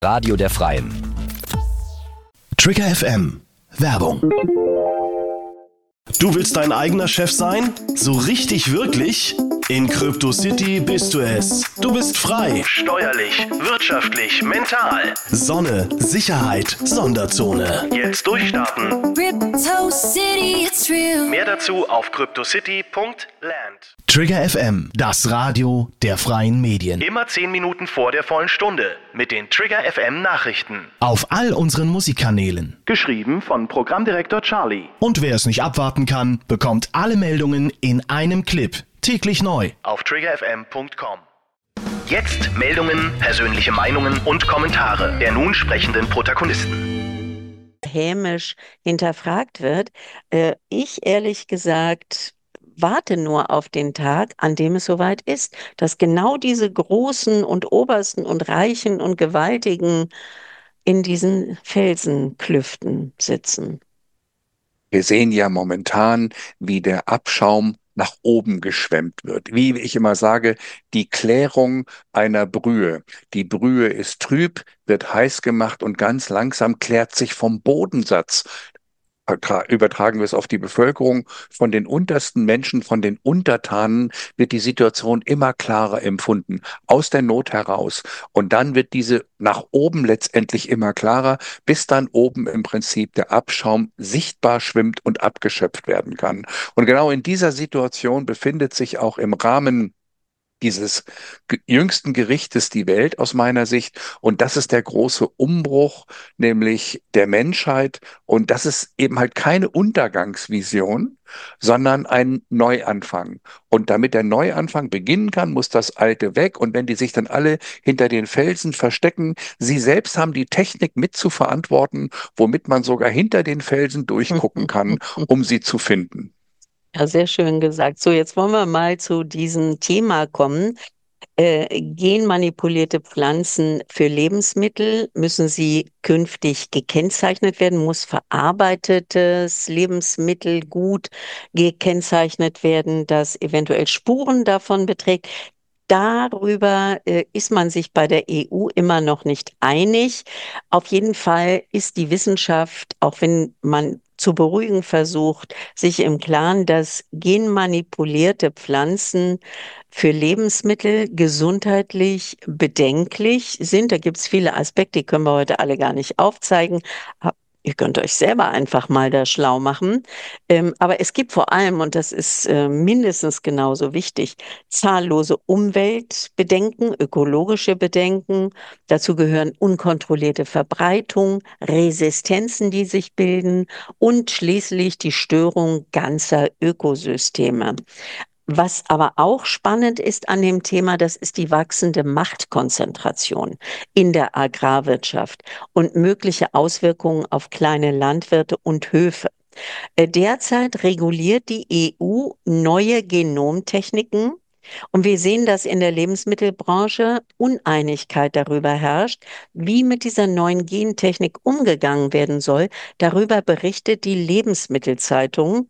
Radio der Freien. Trigger FM. Werbung. Du willst dein eigener Chef sein? So richtig wirklich? In Crypto City bist du es. Du bist frei. Steuerlich, wirtschaftlich, mental. Sonne, Sicherheit, Sonderzone. Jetzt durchstarten. Crypto City, it's real. Mehr dazu auf cryptocity.land. Trigger FM, das Radio der freien Medien. Immer 10 Minuten vor der vollen Stunde mit den Trigger FM Nachrichten. Auf all unseren Musikkanälen. Geschrieben von Programmdirektor Charlie. Und wer es nicht abwarten kann, bekommt alle Meldungen in einem Clip. Täglich neu. Auf triggerfm.com. Jetzt Meldungen, persönliche Meinungen und Kommentare der nun sprechenden Protagonisten. Hämisch hinterfragt wird. Ich ehrlich gesagt warte nur auf den Tag, an dem es soweit ist, dass genau diese großen und obersten und reichen und gewaltigen in diesen Felsenklüften sitzen. Wir sehen ja momentan, wie der Abschaum nach oben geschwemmt wird. Wie ich immer sage, die Klärung einer Brühe. Die Brühe ist trüb, wird heiß gemacht und ganz langsam klärt sich vom Bodensatz. Übertragen wir es auf die Bevölkerung, von den untersten Menschen, von den Untertanen wird die Situation immer klarer empfunden, aus der Not heraus. Und dann wird diese nach oben letztendlich immer klarer, bis dann oben im Prinzip der Abschaum sichtbar schwimmt und abgeschöpft werden kann. Und genau in dieser Situation befindet sich auch im Rahmen dieses jüngsten Gerichtes die Welt aus meiner Sicht. Und das ist der große Umbruch, nämlich der Menschheit. Und das ist eben halt keine Untergangsvision, sondern ein Neuanfang. Und damit der Neuanfang beginnen kann, muss das Alte weg. Und wenn die sich dann alle hinter den Felsen verstecken, sie selbst haben die Technik mit zu verantworten, womit man sogar hinter den Felsen durchgucken kann, um sie zu finden. Ja, sehr schön gesagt. So, jetzt wollen wir mal zu diesem Thema kommen. Genmanipulierte Pflanzen für Lebensmittel, müssen sie künftig gekennzeichnet werden? Muss verarbeitetes Lebensmittelgut gekennzeichnet werden, das eventuell Spuren davon beträgt? Darüber ist man sich bei der EU immer noch nicht einig. Auf jeden Fall ist die Wissenschaft, auch wenn man zu beruhigen versucht, sich im Klaren, dass genmanipulierte Pflanzen für Lebensmittel gesundheitlich bedenklich sind. Da gibt es viele Aspekte, die können wir heute alle gar nicht aufzeigen. Ihr könnt euch selber einfach mal da schlau machen. Aber es gibt vor allem, und das ist mindestens genauso wichtig, zahllose Umweltbedenken, ökologische Bedenken. Dazu gehören unkontrollierte Verbreitung, Resistenzen, die sich bilden und schließlich die Störung ganzer Ökosysteme. Was aber auch spannend ist an dem Thema, das ist die wachsende Machtkonzentration in der Agrarwirtschaft und mögliche Auswirkungen auf kleine Landwirte und Höfe. Derzeit reguliert die EU neue Genomtechniken und wir sehen, dass in der Lebensmittelbranche Uneinigkeit darüber herrscht, wie mit dieser neuen Gentechnik umgegangen werden soll. Darüber berichtet die Lebensmittelzeitung.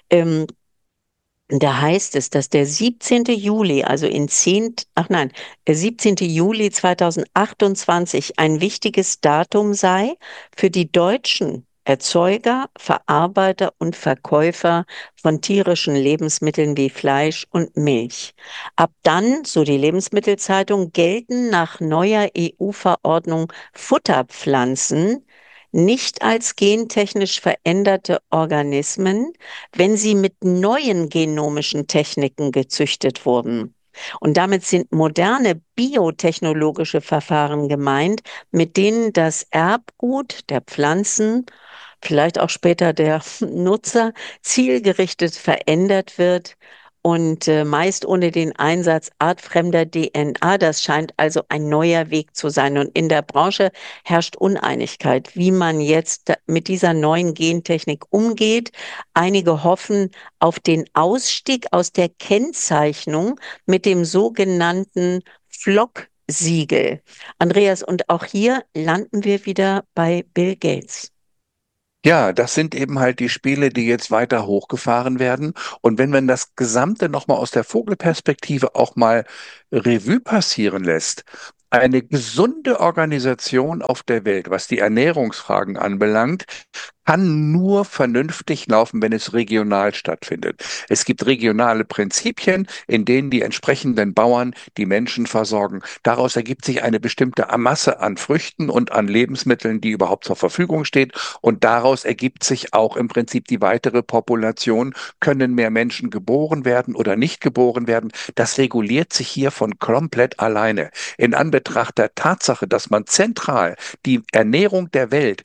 Da heißt es, dass der 17. Juli, also der 17. Juli 2028 ein wichtiges Datum sei für die deutschen Erzeuger, Verarbeiter und Verkäufer von tierischen Lebensmitteln wie Fleisch und Milch. Ab dann, so die Lebensmittelzeitung, gelten nach neuer EU-Verordnung Futterpflanzen nicht als gentechnisch veränderte Organismen, wenn sie mit neuen genomischen Techniken gezüchtet wurden. Und damit sind moderne biotechnologische Verfahren gemeint, mit denen das Erbgut der Pflanzen, vielleicht auch später der Nutzer, zielgerichtet verändert wird und meist ohne den Einsatz artfremder DNA. Das scheint also ein neuer Weg zu sein. Und in der Branche herrscht Uneinigkeit, wie man jetzt mit dieser neuen Gentechnik umgeht. Einige hoffen auf den Ausstieg aus der Kennzeichnung mit dem sogenannten Flock-Siegel. Andreas, und auch hier landen wir wieder bei Bill Gates. Ja, das sind eben halt die Spiele, die jetzt weiter hochgefahren werden. Und wenn man das Gesamte nochmal aus der Vogelperspektive auch mal Revue passieren lässt, Eine gesunde Organisation auf der Welt, was die Ernährungsfragen anbelangt, kann nur vernünftig laufen, wenn es regional stattfindet. Es gibt regionale Prinzipien, in denen die entsprechenden Bauern die Menschen versorgen. Daraus ergibt sich eine bestimmte Masse an Früchten und an Lebensmitteln, die überhaupt zur Verfügung steht. Und daraus ergibt sich auch im Prinzip die weitere Population. Können mehr Menschen geboren werden oder nicht geboren werden? Das reguliert sich hier von komplett alleine. In Anbetracht der Tatsache, dass man zentral die Ernährung der Welt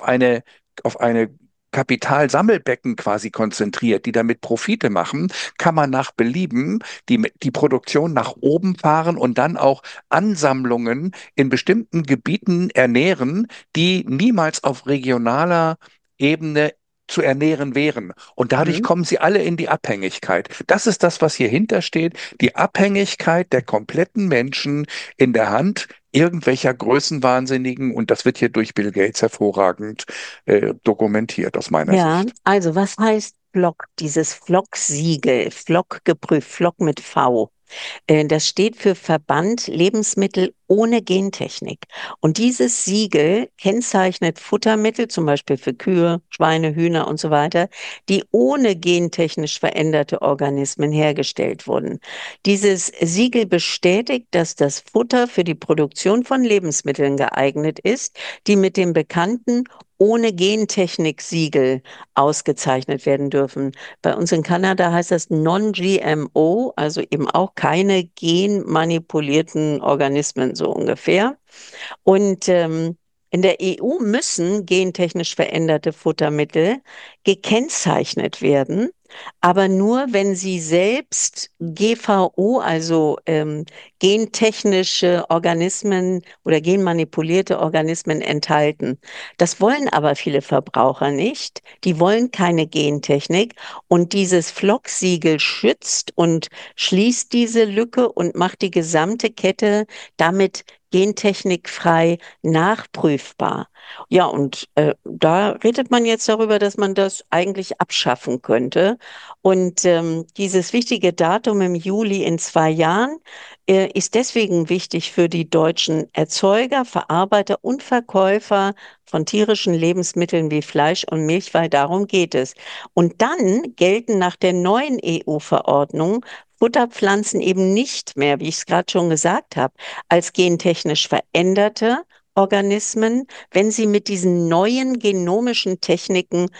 auf eine Kapitalsammelbecken quasi konzentriert, die damit Profite machen, kann man nach Belieben die Produktion nach oben fahren und dann auch Ansammlungen in bestimmten Gebieten ernähren, die niemals auf regionaler Ebene zu ernähren wären. Und dadurch Mhm. kommen sie alle in die Abhängigkeit. Das ist das, was hier hintersteht, die Abhängigkeit der kompletten Menschen in der Hand irgendwelcher Größenwahnsinnigen. Und das wird hier durch Bill Gates hervorragend dokumentiert aus meiner Ja, Sicht. also was heißt Flock? Dieses Flock-Siegel, Flock geprüft, Flock mit V. Das steht für Verband Lebensmittel ohne Gentechnik. Und dieses Siegel kennzeichnet Futtermittel, zum Beispiel für Kühe, Schweine, Hühner und so weiter, die ohne gentechnisch veränderte Organismen hergestellt wurden. Dieses Siegel bestätigt, dass das Futter für die Produktion von Lebensmitteln geeignet ist, die mit dem bekannten ohne Gentechnik-Siegel ausgezeichnet werden dürfen. Bei uns in Kanada heißt das Non-GMO, also eben auch keine genmanipulierten Organismen, so ungefähr. Und in der EU müssen gentechnisch veränderte Futtermittel gekennzeichnet werden, aber nur, wenn sie selbst GVO, also gentechnische Organismen oder genmanipulierte Organismen enthalten. Das wollen aber viele Verbraucher nicht. Die wollen keine Gentechnik. Und dieses Flock-Siegel schützt und schließt diese Lücke und macht die gesamte Kette damit gentechnikfrei nachprüfbar. Ja, und da redet man jetzt darüber, dass man das eigentlich abschaffen könnte. Und dieses wichtige Datum im Juli in 2 Jahren ist deswegen wichtig für die deutschen Erzeuger, Verarbeiter und Verkäufer von tierischen Lebensmitteln wie Fleisch und Milch, weil darum geht es. Und dann gelten nach der neuen EU-Verordnung Futterpflanzen eben nicht mehr, wie ich es gerade schon gesagt habe, als gentechnisch veränderte Organismen, wenn sie mit diesen neuen genomischen Techniken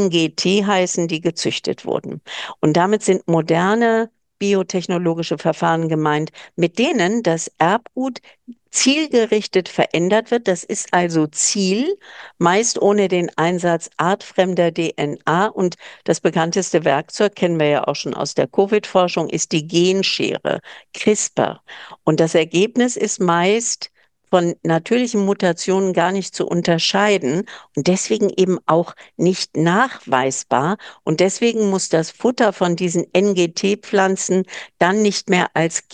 NGT heißen, die gezüchtet wurden. Und damit sind moderne biotechnologische Verfahren gemeint, mit denen das Erbgut zielgerichtet verändert wird. Das ist also Ziel, meist ohne den Einsatz artfremder DNA. Und das bekannteste Werkzeug, kennen wir ja auch schon aus der Covid-Forschung, ist die Genschere, CRISPR. Und das Ergebnis ist meist von natürlichen Mutationen gar nicht zu unterscheiden und deswegen eben auch nicht nachweisbar. Und deswegen muss das Futter von diesen NGT-Pflanzen dann nicht mehr als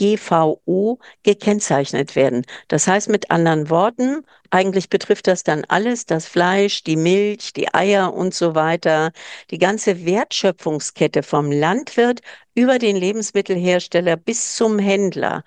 GVO gekennzeichnet werden. Das heißt mit anderen Worten, eigentlich betrifft das dann alles, das Fleisch, die Milch, die Eier und so weiter, die ganze Wertschöpfungskette vom Landwirt über den Lebensmittelhersteller bis zum Händler.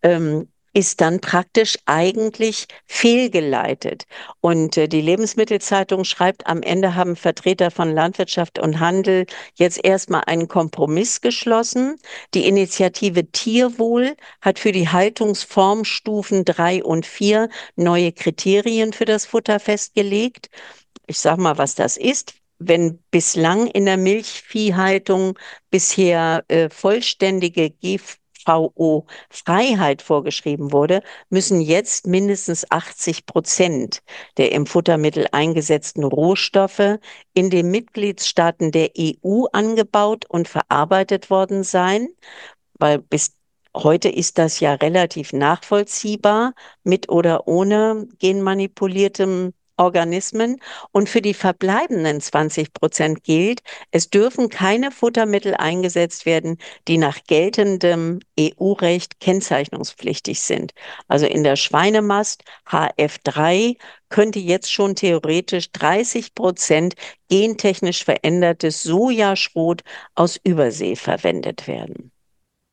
Ist dann praktisch eigentlich fehlgeleitet. Und die Lebensmittelzeitung schreibt, am Ende haben Vertreter von Landwirtschaft und Handel jetzt erstmal einen Kompromiss geschlossen. Die Initiative Tierwohl hat für die Haltungsformstufen 3 und 4 neue Kriterien für das Futter festgelegt. Ich sage mal, was das ist. Wenn bislang in der Milchviehhaltung bisher vollständige GVO-Freiheit vorgeschrieben wurde, müssen jetzt mindestens 80% der im Futtermittel eingesetzten Rohstoffe in den Mitgliedstaaten der EU angebaut und verarbeitet worden sein, weil bis heute ist das ja relativ nachvollziehbar, mit oder ohne genmanipuliertem Organismen. Und für die verbleibenden 20% gilt, es dürfen keine Futtermittel eingesetzt werden, die nach geltendem EU-Recht kennzeichnungspflichtig sind. Also in der Schweinemast HF3 könnte jetzt schon theoretisch 30% gentechnisch verändertes Sojaschrot aus Übersee verwendet werden.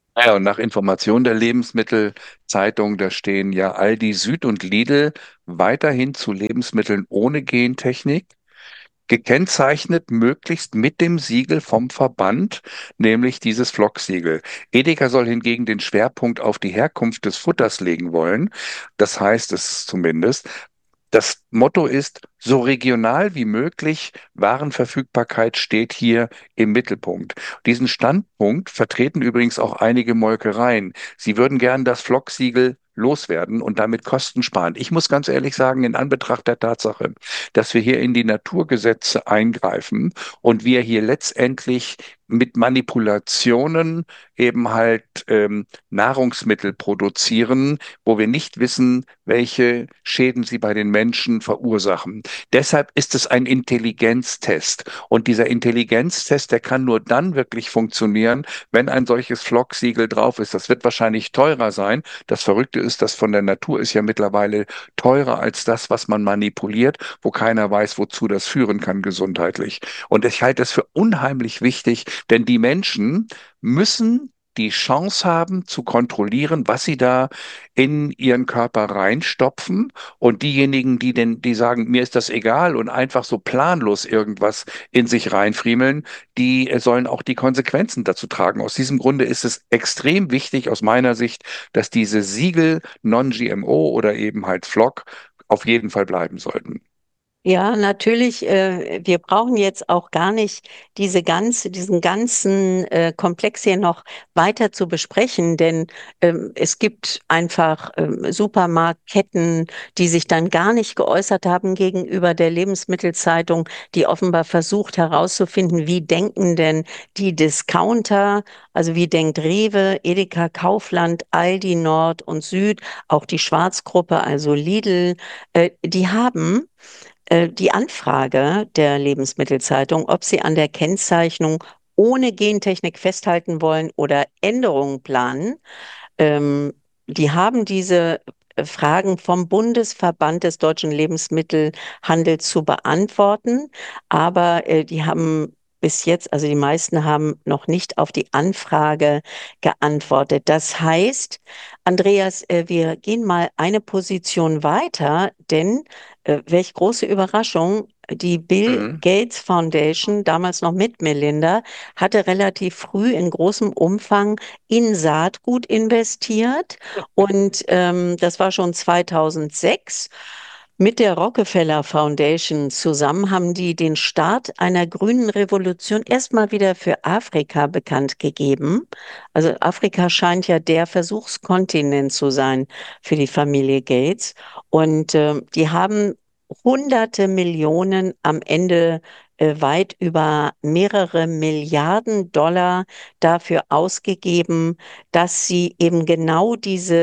Ja, und nach Information der Lebensmittelzeitung, da stehen ja Aldi Süd und Lidl weiterhin zu Lebensmitteln ohne Gentechnik. Gekennzeichnet möglichst mit dem Siegel vom Verband, nämlich dieses Flock-Siegel. Edeka soll hingegen den Schwerpunkt auf die Herkunft des Futters legen wollen. Das heißt es zumindest. Das Motto ist, so regional wie möglich, Warenverfügbarkeit steht hier im Mittelpunkt. Diesen Standpunkt vertreten übrigens auch einige Molkereien. Sie würden gern das Flock-Siegel loswerden und damit Kosten sparen. Ich muss ganz ehrlich sagen, in Anbetracht der Tatsache, dass wir hier in die Naturgesetze eingreifen und wir hier letztendlich mit Manipulationen eben halt Nahrungsmittel produzieren, wo wir nicht wissen, welche Schäden sie bei den Menschen verursachen. Deshalb ist es ein Intelligenztest. Und dieser Intelligenztest, der kann nur dann wirklich funktionieren, wenn ein solches Flock-Siegel drauf ist. Das wird wahrscheinlich teurer sein. Das Verrückte ist, dass von der Natur ist ja mittlerweile teurer als das, was man manipuliert, wo keiner weiß, wozu das führen kann gesundheitlich. Und ich halte es für unheimlich wichtig, denn die Menschen müssen die Chance haben zu kontrollieren, was sie da in ihren Körper reinstopfen. Und diejenigen, die sagen, mir ist das egal und einfach so planlos irgendwas in sich reinfriemeln, die sollen auch die Konsequenzen dazu tragen. Aus diesem Grunde ist es extrem wichtig aus meiner Sicht, dass diese Siegel Non-GMO oder eben halt FLOC auf jeden Fall bleiben sollten. Ja, natürlich. Wir brauchen jetzt auch gar nicht diesen ganzen Komplex hier noch weiter zu besprechen, denn es gibt einfach Supermarktketten, die sich dann gar nicht geäußert haben gegenüber der Lebensmittelzeitung, die offenbar versucht herauszufinden, wie denken denn die Discounter, also wie denkt Rewe, Edeka, Kaufland, Aldi Nord und Süd, auch die Schwarzgruppe, also Lidl, die haben die Anfrage der Lebensmittelzeitung, ob sie an der Kennzeichnung ohne Gentechnik festhalten wollen oder Änderungen planen. Ähm, Die haben diese Fragen vom Bundesverband des deutschen Lebensmittelhandels zu beantworten, aber die haben bis jetzt, also die meisten haben noch nicht auf die Anfrage geantwortet. Das heißt, Andreas, wir gehen mal eine Position weiter, denn welch große Überraschung, die Bill Mhm. Gates Foundation, damals noch mit Melinda, hatte relativ früh in großem Umfang in Saatgut investiert und das war schon 2006. Mit der Rockefeller Foundation zusammen haben die den Start einer grünen Revolution erstmal wieder für Afrika bekannt gegeben. Also Afrika scheint ja der Versuchskontinent zu sein für die Familie Gates. Und die haben hunderte Millionen, am Ende weit über mehrere Milliarden Dollar dafür ausgegeben, dass sie eben genau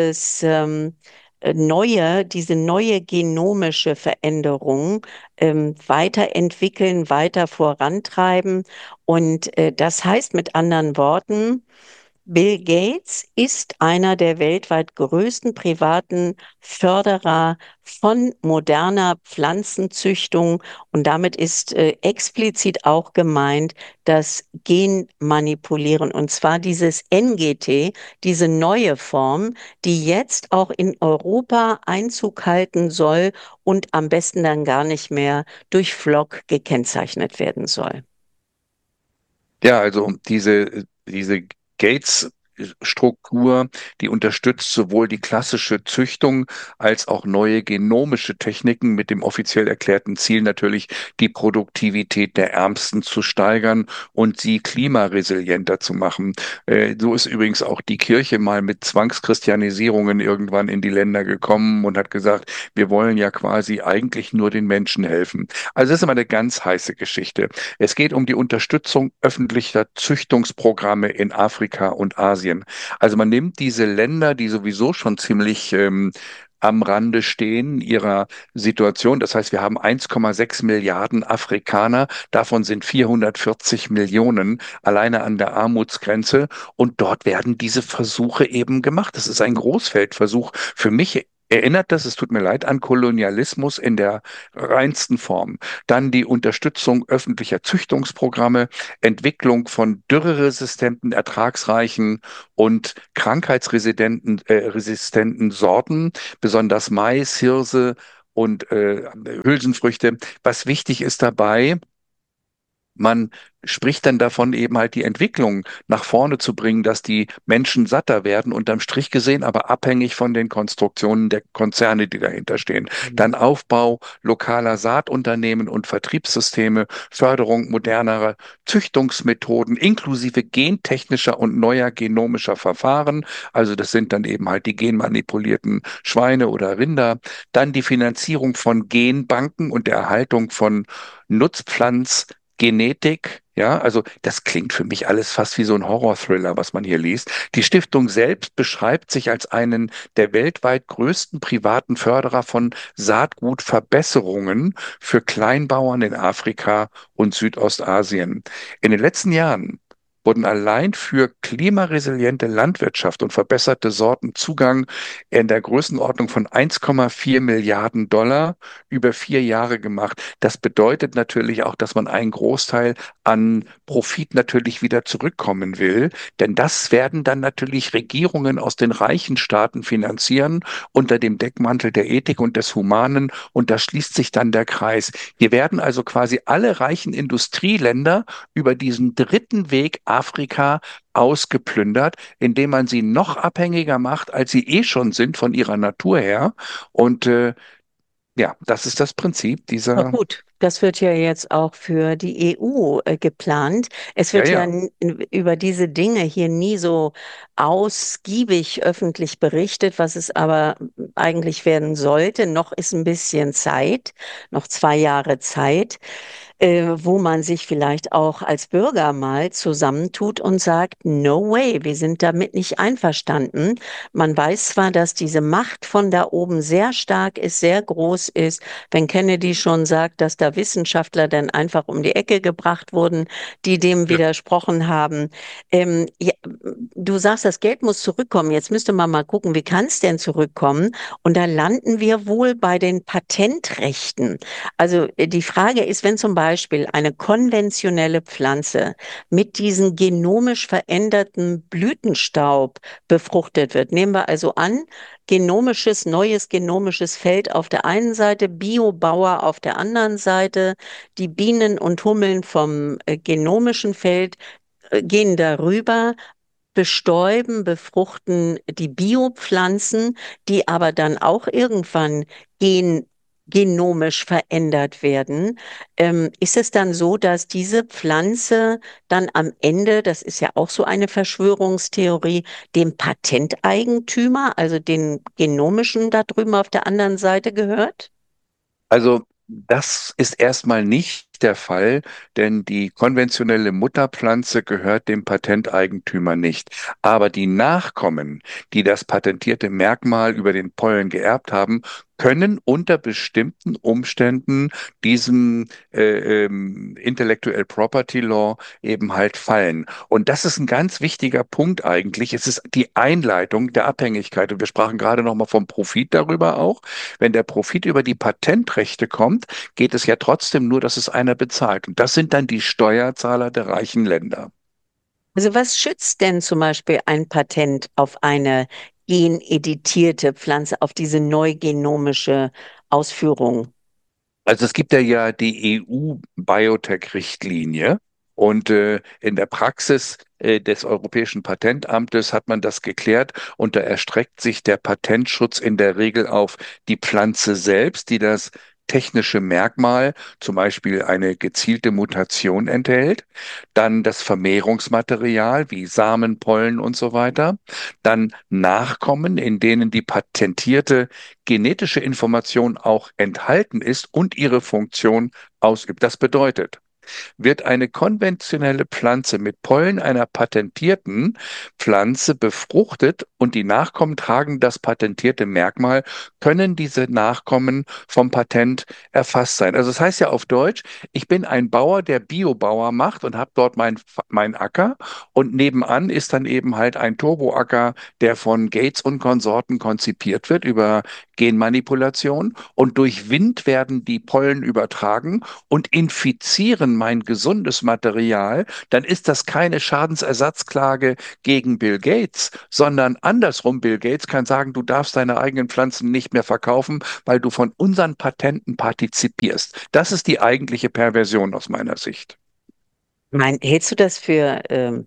diese neue genomische Veränderung weiterentwickeln, weiter vorantreiben. Und das heißt mit anderen Worten, Bill Gates ist einer der weltweit größten privaten Förderer von moderner Pflanzenzüchtung und damit ist explizit auch gemeint das Genmanipulieren und zwar dieses NGT, diese neue Form, die jetzt auch in Europa Einzug halten soll und am besten dann gar nicht mehr durch Flock gekennzeichnet werden soll. Ja, also diese Gates-Struktur, die unterstützt sowohl die klassische Züchtung als auch neue genomische Techniken mit dem offiziell erklärten Ziel natürlich, die Produktivität der Ärmsten zu steigern und sie klimaresilienter zu machen. So ist übrigens auch die Kirche mal mit Zwangschristianisierungen irgendwann in die Länder gekommen und hat gesagt, wir wollen ja quasi eigentlich nur den Menschen helfen. Also das ist immer eine ganz heiße Geschichte. Es geht um die Unterstützung öffentlicher Züchtungsprogramme in Afrika und Asien. Also man nimmt diese Länder, die sowieso schon ziemlich am Rande stehen ihrer Situation. Das heißt, wir haben 1,6 Milliarden Afrikaner, davon sind 440 Millionen alleine an der Armutsgrenze und dort werden diese Versuche eben gemacht. Das ist ein Großfeldversuch. Für mich Erinnert das, es tut mir leid, an Kolonialismus in der reinsten Form. Dann die Unterstützung öffentlicher Züchtungsprogramme, Entwicklung von dürreresistenten, ertragsreichen und resistenten Sorten, besonders Mais, Hirse und Hülsenfrüchte. Was wichtig ist dabei, man spricht dann davon, eben halt die Entwicklung nach vorne zu bringen, dass die Menschen satter werden, unterm Strich gesehen, aber abhängig von den Konstruktionen der Konzerne, die dahinter stehen. Dann Aufbau lokaler Saatunternehmen und Vertriebssysteme, Förderung modernerer Züchtungsmethoden inklusive gentechnischer und neuer genomischer Verfahren. Also das sind dann eben halt die genmanipulierten Schweine oder Rinder. Dann die Finanzierung von Genbanken und der Erhaltung von Nutzpflanzgenetik. Ja, also das klingt für mich alles fast wie so ein Horror-Thriller, was man hier liest. Die Stiftung selbst beschreibt sich als einen der weltweit größten privaten Förderer von Saatgutverbesserungen für Kleinbauern in Afrika und Südostasien. In den letzten Jahren wurden allein für klimaresiliente Landwirtschaft und verbesserte Sorten Zugang in der Größenordnung von 1,4 Milliarden Dollar über 4 Jahre gemacht. Das bedeutet natürlich auch, dass man einen Großteil an Profit natürlich wieder zurückkommen will, denn das werden dann natürlich Regierungen aus den reichen Staaten finanzieren unter dem Deckmantel der Ethik und des Humanen, und da schließt sich dann der Kreis. Hier werden also quasi alle reichen Industrieländer über diesen dritten Weg Afrika ausgeplündert, indem man sie noch abhängiger macht, als sie eh schon sind von ihrer Natur her. Und ja, das ist das Prinzip Na dieser, gut, das wird ja jetzt auch für die EU geplant. Es ja, wird ja ja. über diese Dinge hier nie so ausgiebig öffentlich berichtet, was es aber eigentlich werden sollte. Noch ist ein bisschen Zeit, noch 2 Jahre Zeit, wo man sich vielleicht auch als Bürger mal zusammentut und sagt, no way, wir sind damit nicht einverstanden. Man weiß zwar, dass diese Macht von da oben sehr stark ist, sehr groß ist. Wenn Kennedy schon sagt, dass da Wissenschaftler dann einfach um die Ecke gebracht wurden, die dem Ja. widersprochen haben. Ja, du sagst, das Geld muss zurückkommen. Jetzt müsste man mal gucken, wie kann es denn zurückkommen? Und da landen wir wohl bei den Patentrechten. Also die Frage ist, wenn zum Beispiel eine konventionelle Pflanze mit diesem genomisch veränderten Blütenstaub befruchtet wird, nehmen wir also an, neues genomisches Feld auf der einen Seite, Biobauer auf der anderen Seite, die Bienen und Hummeln vom genomischen Feld gehen darüber, bestäuben, befruchten die Biopflanzen, die aber dann auch irgendwann genomisch verändert werden. Ist es dann so, dass diese Pflanze dann am Ende, das ist ja auch so eine Verschwörungstheorie, dem Patenteigentümer, also den genomischen da drüben auf der anderen Seite gehört? Also das ist erstmal nicht der Fall, denn die konventionelle Mutterpflanze gehört dem Patenteigentümer nicht. Aber die Nachkommen, die das patentierte Merkmal über den Pollen geerbt haben, können unter bestimmten Umständen diesem Intellectual Property Law eben halt fallen. Und das ist ein ganz wichtiger Punkt eigentlich. Es ist die Einleitung der Abhängigkeit. Und wir sprachen gerade noch mal vom Profit darüber auch. Wenn der Profit über die Patentrechte kommt, geht es ja trotzdem nur, dass es einer bezahlt. Und das sind dann die Steuerzahler der reichen Länder. Also was schützt denn zum Beispiel ein Patent auf eine geneditierte Pflanze, auf diese neugenomische Ausführung? Also es gibt ja die EU-Biotech-Richtlinie, und in der Praxis des Europäischen Patentamtes hat man das geklärt, und da erstreckt sich der Patentschutz in der Regel auf die Pflanze selbst, die das technische Merkmal, zum Beispiel eine gezielte Mutation enthält, dann das Vermehrungsmaterial wie Samen, Pollen und so weiter, dann Nachkommen, in denen die patentierte genetische Information auch enthalten ist und ihre Funktion ausübt. Das bedeutet, wird eine konventionelle Pflanze mit Pollen einer patentierten Pflanze befruchtet und die Nachkommen tragen das patentierte Merkmal, können diese Nachkommen vom Patent erfasst sein. Also das heißt ja auf Deutsch, ich bin ein Bauer, der Biobauer macht und habe dort mein Acker und nebenan ist dann eben halt ein Turboacker, der von Gates und Konsorten konzipiert wird über Genmanipulation und durch Wind werden die Pollen übertragen und infizieren mein gesundes Material, dann ist das keine Schadensersatzklage gegen Bill Gates, sondern andersrum, Bill Gates kann sagen, du darfst deine eigenen Pflanzen nicht mehr verkaufen, weil du von unseren Patenten partizipierst. Das ist die eigentliche Perversion aus meiner Sicht. Hältst du das für,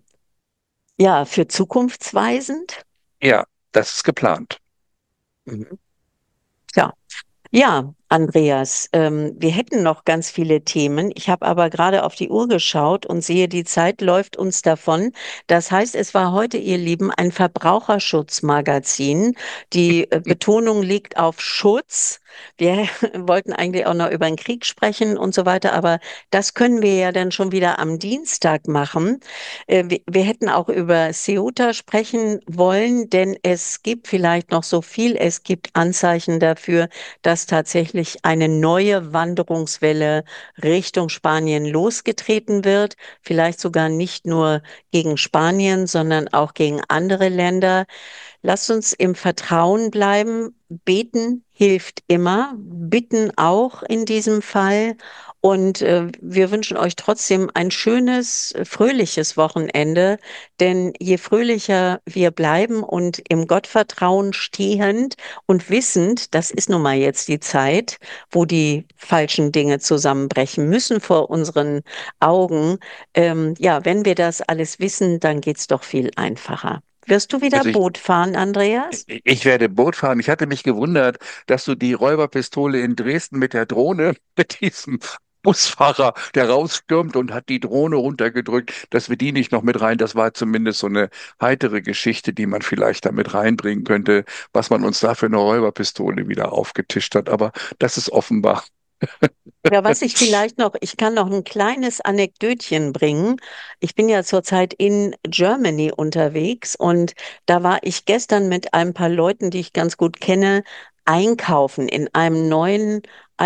ja, für zukunftsweisend? Ja, das ist geplant. Mhm. Ja. Ja, Andreas, wir hätten noch ganz viele Themen. Ich habe aber gerade auf die Uhr geschaut und sehe, die Zeit läuft uns davon. Das heißt, es war heute, ihr Lieben, ein Verbraucherschutzmagazin. Die Betonung liegt auf Schutz. Wir wollten eigentlich auch noch über den Krieg sprechen und so weiter, aber das können wir ja dann schon wieder am Dienstag machen. Wir hätten auch über Ceuta sprechen wollen, denn es gibt vielleicht noch so viel. Es gibt Anzeichen dafür, dass tatsächlich eine neue Wanderungswelle Richtung Spanien losgetreten wird. Vielleicht sogar nicht nur gegen Spanien, sondern auch gegen andere Länder. Lasst uns im Vertrauen bleiben. Beten hilft immer, bitten auch in diesem Fall. Und wir wünschen euch trotzdem ein schönes, fröhliches Wochenende. Denn je fröhlicher wir bleiben und im Gottvertrauen stehend und wissend, das ist nun mal jetzt die Zeit, wo die falschen Dinge zusammenbrechen müssen vor unseren Augen. Ja, wenn wir das alles wissen, dann geht's doch viel einfacher. Wirst du wieder Also Boot fahren, Andreas? ich werde Boot fahren. Ich hatte mich gewundert, dass du die Räuberpistole in Dresden mit der Drohne, mit diesem Busfahrer, der rausstürmt und hat die Drohne runtergedrückt, dass wir die nicht noch mit rein. Das war zumindest so eine heitere Geschichte, die man vielleicht da mit reinbringen könnte, was man uns da für eine Räuberpistole wieder aufgetischt hat. Aber das ist offenbar. Ja, was ich vielleicht noch, ich kann noch ein kleines Anekdötchen bringen. Ich bin ja zurzeit in Germany unterwegs und da war ich gestern mit ein paar Leuten, die ich ganz gut kenne, einkaufen in einem neuen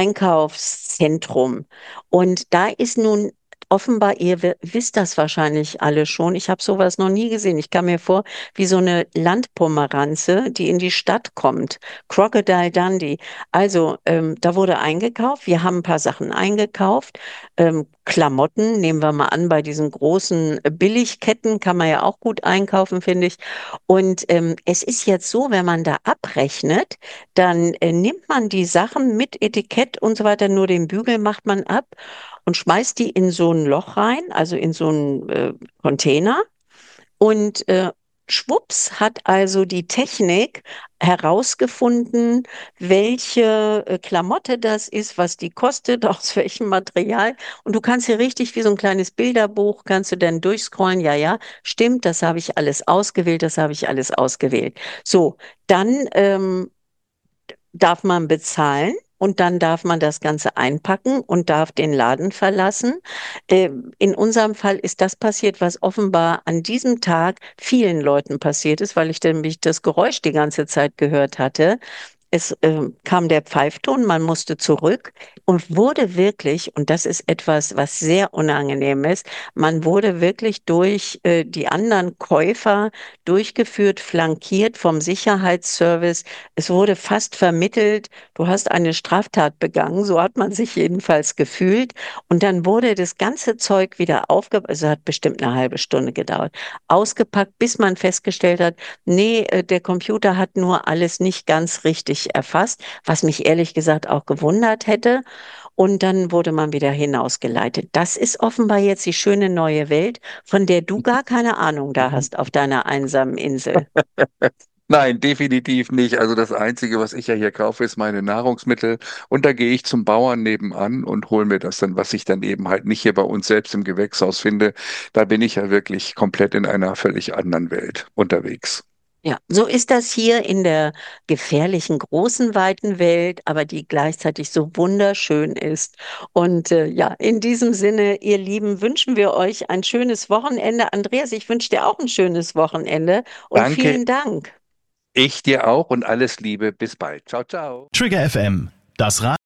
Einkaufszentrum. Und da ist nun offenbar, ihr wisst das wahrscheinlich alle schon, ich habe sowas noch nie gesehen. Ich kam mir vor wie so eine Landpomeranze, die in die Stadt kommt. Crocodile Dundee. Also, da wurde eingekauft. Wir haben ein paar Sachen eingekauft. Klamotten, nehmen wir mal an, bei diesen großen Billigketten kann man ja auch gut einkaufen, finde ich. Und es ist jetzt so, wenn man da abrechnet, dann nimmt man die Sachen mit Etikett und so weiter, nur den Bügel macht man ab und schmeißt die in so ein Loch rein, also in so einen Container. Und schwupps hat also die Technik herausgefunden, welche Klamotte das ist, was die kostet, aus welchem Material. Und du kannst hier richtig wie so ein kleines Bilderbuch, kannst du dann durchscrollen. Ja, ja, stimmt, das habe ich alles ausgewählt, das habe ich alles ausgewählt. So, dann darf man bezahlen. Und dann darf man das Ganze einpacken und darf den Laden verlassen. In unserem Fall ist das passiert, was offenbar an diesem Tag vielen Leuten passiert ist, weil ich nämlich das Geräusch die ganze Zeit gehört hatte. Es kam der Pfeifton, man musste zurück und wurde wirklich, und das ist etwas, was sehr unangenehm ist, man wurde wirklich durch die anderen Käufer durchgeführt, flankiert vom Sicherheitsservice. Es wurde fast vermittelt, du hast eine Straftat begangen, so hat man sich jedenfalls gefühlt. Und dann wurde das ganze Zeug wieder aufgepackt, also hat bestimmt eine halbe Stunde gedauert, ausgepackt, bis man festgestellt hat, nee, der Computer hat nur alles nicht ganz richtig erfasst, was mich ehrlich gesagt auch gewundert hätte. Und dann wurde man wieder hinausgeleitet. Das ist offenbar jetzt die schöne neue Welt, von der du gar keine Ahnung da hast auf deiner einsamen Insel. Nein, definitiv nicht. Also das Einzige, was ich ja hier kaufe, ist meine Nahrungsmittel. Und da gehe ich zum Bauern nebenan und hole mir das dann, was ich dann eben halt nicht hier bei uns selbst im Gewächshaus finde. Da bin ich ja wirklich komplett in einer völlig anderen Welt unterwegs. Ja, so ist das hier in der gefährlichen, großen, weiten Welt, aber die gleichzeitig so wunderschön ist. Und ja, in diesem Sinne, ihr Lieben, wünschen wir euch ein schönes Wochenende. Andreas, ich wünsche dir auch ein schönes Wochenende und Danke, vielen Dank. ich dir auch und alles Liebe. Bis bald. Ciao, ciao. Trigger FM, das Radio.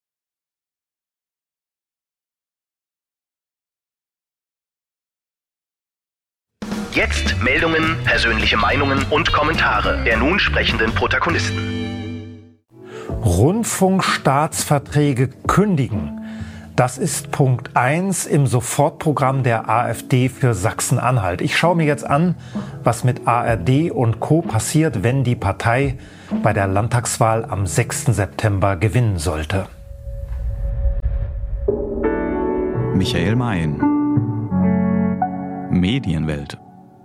Jetzt Meldungen, persönliche Meinungen und Kommentare der nun sprechenden Protagonisten. Rundfunkstaatsverträge kündigen. Das ist Punkt 1 im Sofortprogramm der AfD für Sachsen-Anhalt. Ich schaue mir jetzt an, was mit ARD und Co. passiert, wenn die Partei bei der Landtagswahl am 6. September gewinnen sollte. Michael Mayen, Medienwelt.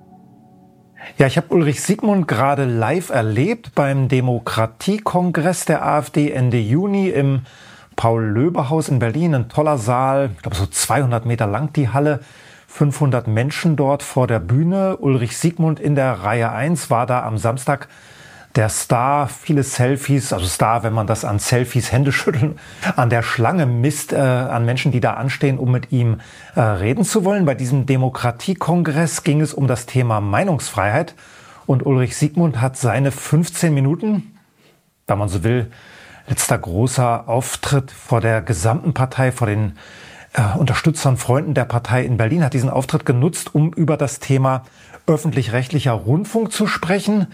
Ja, ich habe Ulrich Siegmund gerade live erlebt beim Demokratiekongress der AfD Ende Juni im Paul-Löbe-Haus in Berlin. Ein toller Saal, ich glaube so 200 Meter lang die Halle, 500 Menschen dort vor der Bühne. Ulrich Siegmund in der Reihe 1 war da am Samstag der Star, viele Selfies, also Star, wenn man das an Selfies, Händeschütteln, an der Schlange misst, an Menschen, die da anstehen, um mit ihm reden zu wollen. Bei diesem Demokratiekongress ging es um das Thema Meinungsfreiheit und Ulrich Siegmund hat seine 15 Minuten, wenn man so will, letzter großer Auftritt vor der gesamten Partei, vor den Unterstützern, Freunden der Partei in Berlin, hat diesen Auftritt genutzt, um über das Thema öffentlich-rechtlicher Rundfunk zu sprechen.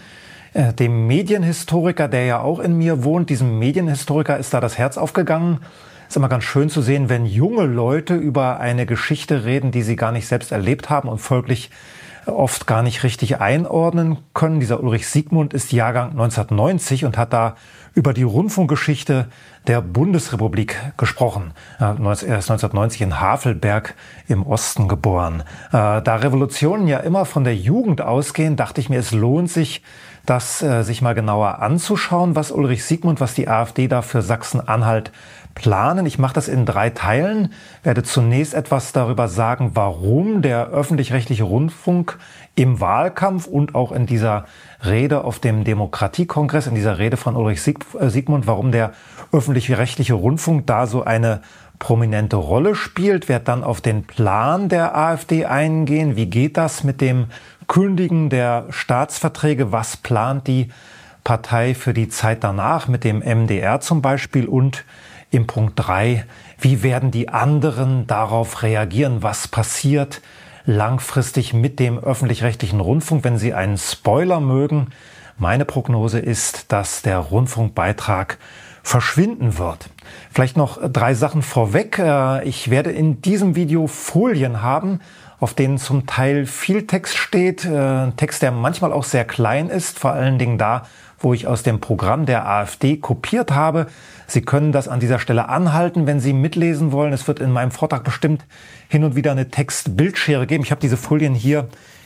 Dem Medienhistoriker, der ja auch in mir wohnt, diesem Medienhistoriker ist da das Herz aufgegangen. Ist immer ganz schön zu sehen, wenn junge Leute über eine Geschichte reden, die sie gar nicht selbst erlebt haben und folglich oft gar nicht richtig einordnen können. Dieser Ulrich Siegmund ist Jahrgang 1990 und hat da über die Rundfunkgeschichte der Bundesrepublik gesprochen. Er ist 1990 in Havelberg im Osten geboren. Da Revolutionen ja immer von der Jugend ausgehen, dachte ich mir, es lohnt sich, das sich mal genauer anzuschauen, was Ulrich Siegmund, was die AfD da für Sachsen-Anhalt planen. Ich mache das in 3 Teilen, werde zunächst etwas darüber sagen, warum der öffentlich-rechtliche Rundfunk im Wahlkampf und auch in dieser Rede auf dem Demokratiekongress, in dieser Rede von Ulrich Siegmund, warum der öffentlich-rechtliche Rundfunk da so eine prominente Rolle spielt, werde dann auf den Plan der AfD eingehen. Wie geht das mit dem Kündigen der Staatsverträge? Was plant die Partei für die Zeit danach mit dem MDR zum Beispiel? Und im Punkt 3, wie werden die anderen darauf reagieren? Was passiert langfristig mit dem öffentlich-rechtlichen Rundfunk, wenn Sie einen Spoiler mögen? Meine Prognose ist, dass der Rundfunkbeitrag verschwinden wird. Vielleicht noch 3 Sachen vorweg. Ich werde in diesem Video Folien haben, auf denen zum Teil viel Text steht. Text, der manchmal auch sehr klein ist, vor allen Dingen da, wo ich aus dem Programm der AfD kopiert habe. Sie können das an dieser Stelle anhalten, wenn Sie mitlesen wollen. Es wird in meinem Vortrag bestimmt hin und wieder eine Text-Bildschere geben. Ich habe diese Folien hier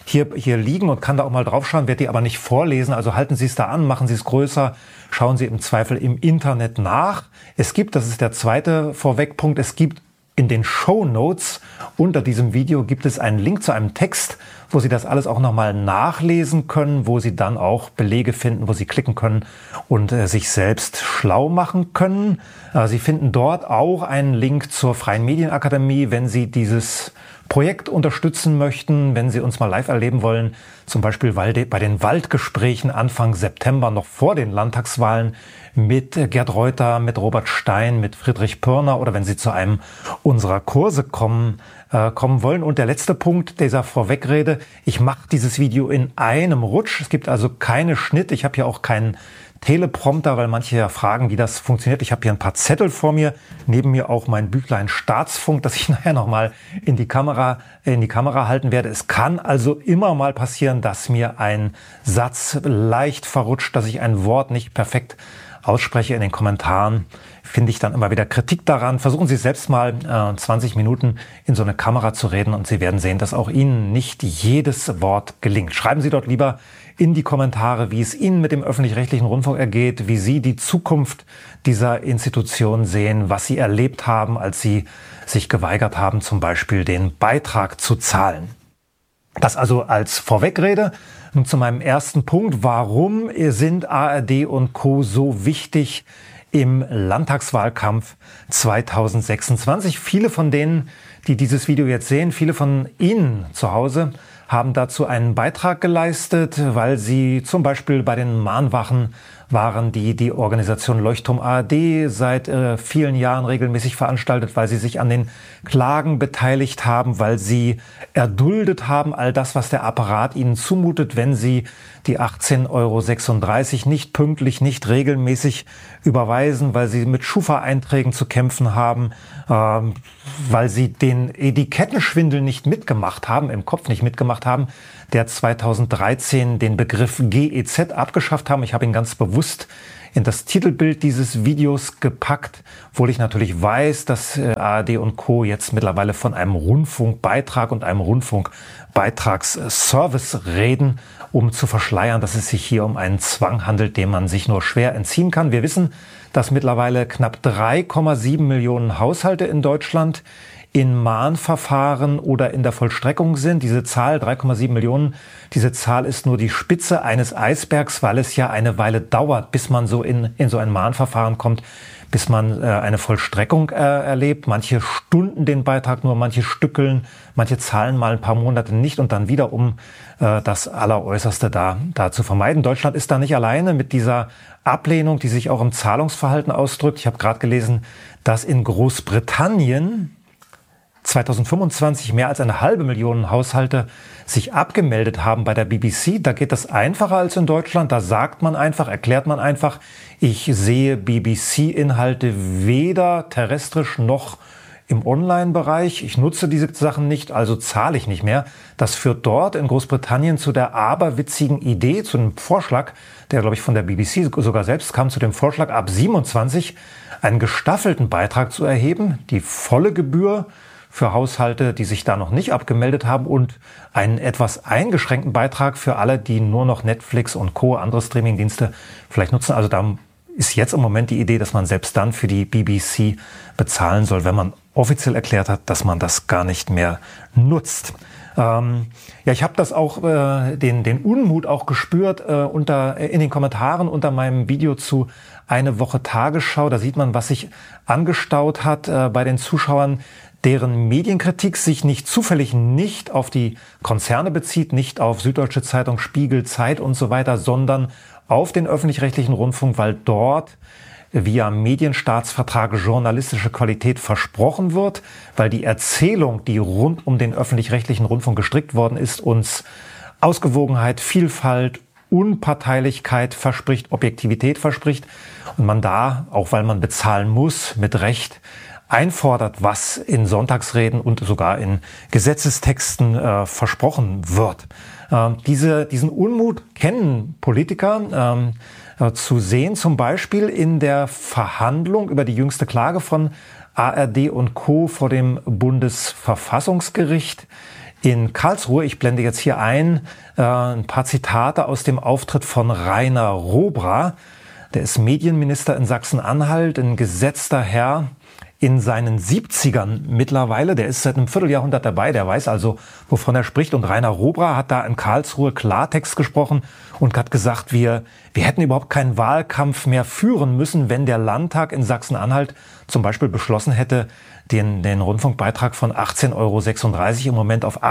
liegen und kann da auch mal draufschauen, werde die aber nicht vorlesen. Also halten Sie es da an, machen Sie es größer, schauen Sie im Zweifel im Internet nach. Es gibt, das ist der zweite Vorwegpunkt, es gibt in den Shownotes unter diesem Video gibt es einen Link zu einem Text, wo Sie das alles auch nochmal nachlesen können, wo Sie dann auch Belege finden, wo Sie klicken können und sich selbst schlau machen können. Sie finden dort auch einen Link zur Freien Medienakademie, wenn Sie dieses Projekt unterstützen möchten, wenn Sie uns mal live erleben wollen, zum Beispiel bei den Waldgesprächen Anfang September, noch vor den Landtagswahlen, mit Gerd Reuter, mit Robert Stein, mit Friedrich Pörner oder wenn Sie zu einem unserer Kurse kommen wollen. Und der letzte Punkt dieser Vorwegrede, ich mache dieses Video in einem Rutsch. Es gibt also keine Schnitte. Ich habe hier auch keinen Teleprompter, weil manche ja fragen, wie das funktioniert. Ich habe hier ein paar Zettel vor mir, neben mir auch mein Büchlein Staatsfunk, das ich nachher nochmal in die Kamera halten werde. Es kann also immer mal passieren, dass mir ein Satz leicht verrutscht, dass ich ein Wort nicht perfekt ausspreche. In den Kommentaren finde ich dann immer wieder Kritik daran. Versuchen Sie selbst mal 20 Minuten in so eine Kamera zu reden und Sie werden sehen, dass auch Ihnen nicht jedes Wort gelingt. Schreiben Sie dort lieber in die Kommentare, wie es Ihnen mit dem öffentlich-rechtlichen Rundfunk ergeht, wie Sie die Zukunft dieser Institution sehen, was Sie erlebt haben, als Sie sich geweigert haben, zum Beispiel den Beitrag zu zahlen. Das also als Vorwegrede. Nun zu meinem ersten Punkt. Warum sind ARD und Co. so wichtig im Landtagswahlkampf 2026? Viele von denen, die dieses Video jetzt sehen, viele von Ihnen zu Hause haben dazu einen Beitrag geleistet, weil sie zum Beispiel bei den Mahnwachen waren, die die Organisation Leuchtturm ARD seit vielen Jahren regelmäßig veranstaltet, weil sie sich an den Klagen beteiligt haben, weil sie erduldet haben, all das, was der Apparat ihnen zumutet, wenn sie die 18,36 € nicht pünktlich, nicht regelmäßig überweisen, weil sie mit Schufa-Einträgen zu kämpfen haben, weil sie den Etikettenschwindel nicht mitgemacht haben, im Kopf nicht mitgemacht haben, der 2013 den Begriff GEZ abgeschafft haben. Ich habe ihn ganz bewusst in das Titelbild dieses Videos gepackt, obwohl ich natürlich weiß, dass ARD und Co. jetzt mittlerweile von einem Rundfunkbeitrag und einem Rundfunkbeitragsservice reden, um zu verschleiern, dass es sich hier um einen Zwang handelt, dem man sich nur schwer entziehen kann. Wir wissen, dass mittlerweile knapp 3,7 Millionen Haushalte in Deutschland in Mahnverfahren oder in der Vollstreckung sind. Diese Zahl, 3,7 Millionen, diese Zahl ist nur die Spitze eines Eisbergs, weil es ja eine Weile dauert, bis man so in so ein Mahnverfahren kommt, bis man eine Vollstreckung erlebt. Manche stunden den Beitrag nur, manche stückeln, manche zahlen mal ein paar Monate nicht und dann wieder, um das Alleräußerste da zu vermeiden. Deutschland ist da nicht alleine mit dieser Ablehnung, die sich auch im Zahlungsverhalten ausdrückt. Ich habe gerade gelesen, dass in Großbritannien 2025 mehr als 500.000 Haushalte sich abgemeldet haben bei der BBC. Da geht das einfacher als in Deutschland. Da sagt man einfach, erklärt man einfach, ich sehe BBC-Inhalte weder terrestrisch noch im Online-Bereich. Ich nutze diese Sachen nicht, also zahle ich nicht mehr. Das führt dort in Großbritannien zu der aberwitzigen Idee, zu einem Vorschlag, der, glaube ich, von der BBC sogar selbst kam, zu dem Vorschlag, ab 27 einen gestaffelten Beitrag zu erheben, die volle Gebühr für Haushalte, die sich da noch nicht abgemeldet haben und einen etwas eingeschränkten Beitrag für alle, die nur noch Netflix und Co., andere Streamingdienste vielleicht nutzen. Also da ist jetzt im Moment die Idee, dass man selbst dann für die BBC bezahlen soll, wenn man offiziell erklärt hat, dass man das gar nicht mehr nutzt. Ich habe das auch, den Unmut auch gespürt in den Kommentaren unter meinem Video zu Eine Woche Tagesschau. Da sieht man, was sich angestaut hat bei den Zuschauern, deren Medienkritik sich nicht zufällig nicht auf die Konzerne bezieht, nicht auf Süddeutsche Zeitung, Spiegel, Zeit und so weiter, sondern auf den öffentlich-rechtlichen Rundfunk, weil dort via Medienstaatsvertrag journalistische Qualität versprochen wird, weil die Erzählung, die rund um den öffentlich-rechtlichen Rundfunk gestrickt worden ist, uns Ausgewogenheit, Vielfalt, Unparteilichkeit verspricht, Objektivität verspricht und man da, auch weil man bezahlen muss, mit Recht einfordert, was in Sonntagsreden und sogar in Gesetzestexten versprochen wird. Diesen Unmut kennen Politiker zu sehen, zum Beispiel in der Verhandlung über die jüngste Klage von ARD und Co. vor dem Bundesverfassungsgericht in Karlsruhe. Ich blende jetzt hier ein paar Zitate aus dem Auftritt von Rainer Robra. Der ist Medienminister in Sachsen-Anhalt, ein gesetzter Herr in seinen 70ern mittlerweile. Der ist seit einem Vierteljahrhundert dabei, der weiß also, wovon er spricht. Und Rainer Robra hat da in Karlsruhe Klartext gesprochen und hat gesagt, wir hätten überhaupt keinen Wahlkampf mehr führen müssen, wenn der Landtag in Sachsen-Anhalt zum Beispiel beschlossen hätte, den Rundfunkbeitrag von 18,36 € im Moment auf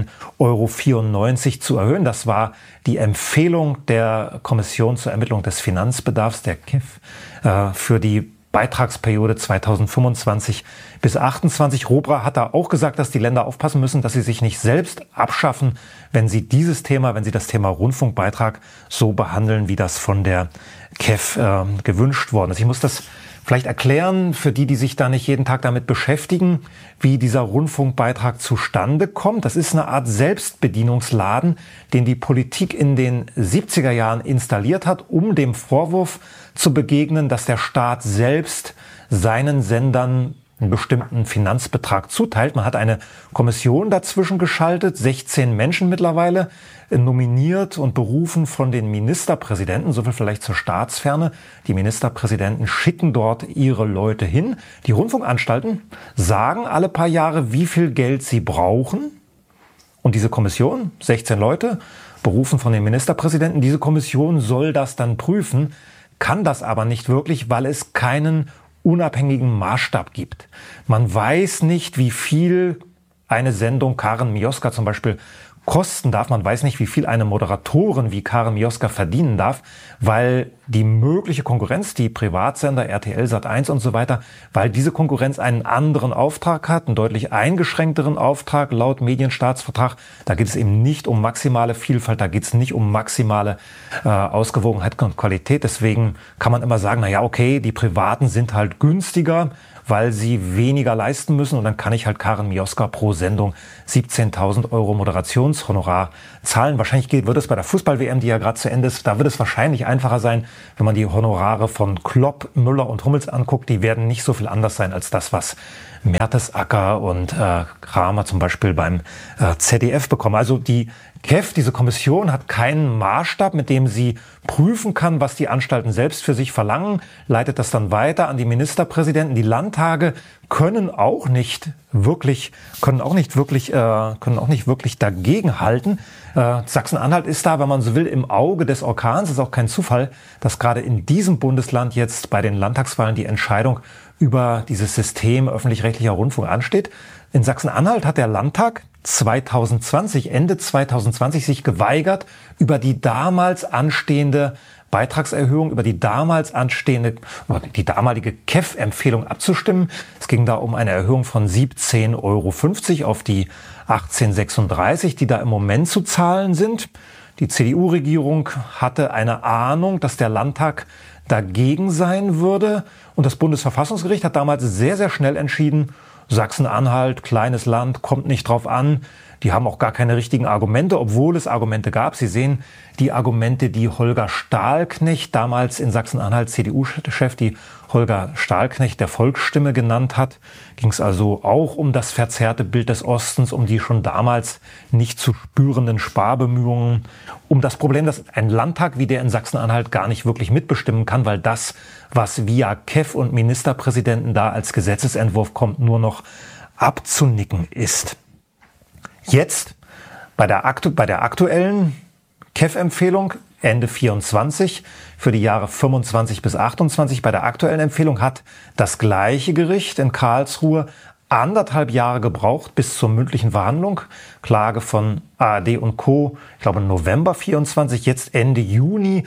18,94 € zu erhöhen. Das war die Empfehlung der Kommission zur Ermittlung des Finanzbedarfs, der KEF, für die Beitragsperiode 2025 bis 28. Robra hat da auch gesagt, dass die Länder aufpassen müssen, dass sie sich nicht selbst abschaffen, wenn sie das Thema Rundfunkbeitrag so behandeln, wie das von der KEF gewünscht worden ist. Ich muss das vielleicht erklären für die sich da nicht jeden Tag damit beschäftigen, wie dieser Rundfunkbeitrag zustande kommt. Das ist eine Art Selbstbedienungsladen, den die Politik in den 70er Jahren installiert hat, um dem Vorwurf zu begegnen, dass der Staat selbst seinen Sendern einen bestimmten Finanzbetrag zuteilt. Man hat eine Kommission dazwischen geschaltet, 16 Menschen mittlerweile, nominiert und berufen von den Ministerpräsidenten, soviel vielleicht zur Staatsferne. Die Ministerpräsidenten schicken dort ihre Leute hin. Die Rundfunkanstalten sagen alle paar Jahre, wie viel Geld sie brauchen. Und diese Kommission, 16 Leute, berufen von den Ministerpräsidenten, diese Kommission soll das dann prüfen, kann das aber nicht wirklich, weil es keinen unabhängigen Maßstab gibt. Man weiß nicht, wie viel eine Sendung Karen Mioska zum Beispiel kosten darf. Man weiß nicht, wie viel eine Moderatorin wie Karen Mioska verdienen darf, weil die mögliche Konkurrenz, die Privatsender, RTL, Sat.1 und so weiter, weil diese Konkurrenz einen anderen Auftrag hat, einen deutlich eingeschränkteren Auftrag laut Medienstaatsvertrag. Da geht es eben nicht um maximale Vielfalt, da geht es nicht um maximale Ausgewogenheit und Qualität. Deswegen kann man immer sagen, naja, okay, die Privaten sind halt günstiger, weil sie weniger leisten müssen. Und dann kann ich halt Karen Mioska pro Sendung 17.000 Euro Moderationshonorar zahlen. Wahrscheinlich wird es bei der Fußball-WM, die ja gerade zu Ende ist, da wird es wahrscheinlich einfacher sein, wenn man die Honorare von Klopp, Müller und Hummels anguckt. Die werden nicht so viel anders sein als das, was Mertesacker und Kramer zum Beispiel beim ZDF bekommen. Also die KEF, diese Kommission, hat keinen Maßstab, mit dem sie prüfen kann, was die Anstalten selbst für sich verlangen, leitet das dann weiter an die Ministerpräsidenten. Die Landtage können auch nicht wirklich dagegenhalten. Sachsen-Anhalt ist da, wenn man so will, im Auge des Orkans. Es ist auch kein Zufall, dass gerade in diesem Bundesland jetzt bei den Landtagswahlen die Entscheidung über dieses System öffentlich-rechtlicher Rundfunk ansteht. In Sachsen-Anhalt hat der Landtag Ende 2020 sich geweigert, über die damals anstehende Beitragserhöhung, über die damalige KEF-Empfehlung abzustimmen. Es ging da um eine Erhöhung von 17,50 € auf die 18,36 €, die da im Moment zu zahlen sind. Die CDU-Regierung hatte eine Ahnung, dass der Landtag dagegen sein würde. Und das Bundesverfassungsgericht hat damals sehr, sehr schnell entschieden, Sachsen-Anhalt, kleines Land, kommt nicht drauf an. Die haben auch gar keine richtigen Argumente, obwohl es Argumente gab. Sie sehen die Argumente, die Holger Stahlknecht, damals in Sachsen-Anhalt CDU-Chef, die Holger Stahlknecht der Volksstimme genannt hat. Ging es also auch um das verzerrte Bild des Ostens, um die schon damals nicht zu spürenden Sparbemühungen, um das Problem, dass ein Landtag wie der in Sachsen-Anhalt gar nicht wirklich mitbestimmen kann, weil das, was via KEF und Ministerpräsidenten da als Gesetzesentwurf kommt, nur noch abzunicken ist. Jetzt bei der aktuellen KEF-Empfehlung Ende 24 für die Jahre 25 bis 28. Bei der aktuellen Empfehlung hat das gleiche Gericht in Karlsruhe 1,5 Jahre gebraucht bis zur mündlichen Verhandlung. Klage von ARD und Co. Ich glaube November 24, jetzt Ende Juni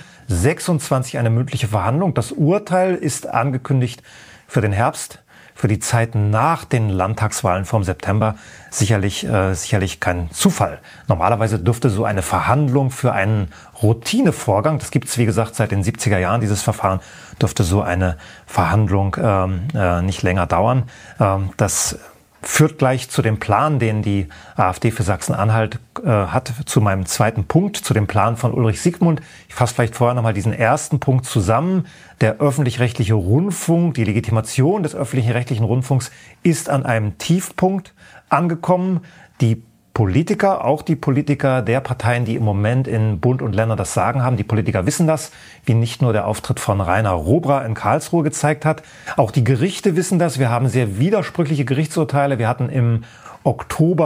26 eine mündliche Verhandlung. Das Urteil ist angekündigt für den Herbst. Für die Zeit nach den Landtagswahlen vom September sicherlich kein Zufall. Normalerweise dürfte so eine Verhandlung für einen Routinevorgang, das gibt es wie gesagt seit den 70er Jahren, dieses Verfahren, dürfte so eine Verhandlung nicht länger dauern. Das führt gleich zu dem Plan, den die AfD für Sachsen-Anhalt hat, zu meinem zweiten Punkt, zu dem Plan von Ulrich Siegmund. Ich fasse vielleicht vorher nochmal diesen ersten Punkt zusammen. Der öffentlich-rechtliche Rundfunk, die Legitimation des öffentlich-rechtlichen Rundfunks ist an einem Tiefpunkt angekommen. Die Politiker, auch die Politiker der Parteien, die im Moment in Bund und Ländern das Sagen haben, die Politiker wissen das, wie nicht nur der Auftritt von Rainer Robra in Karlsruhe gezeigt hat. Auch die Gerichte wissen das. Wir haben sehr widersprüchliche Gerichtsurteile. Wir hatten im Oktober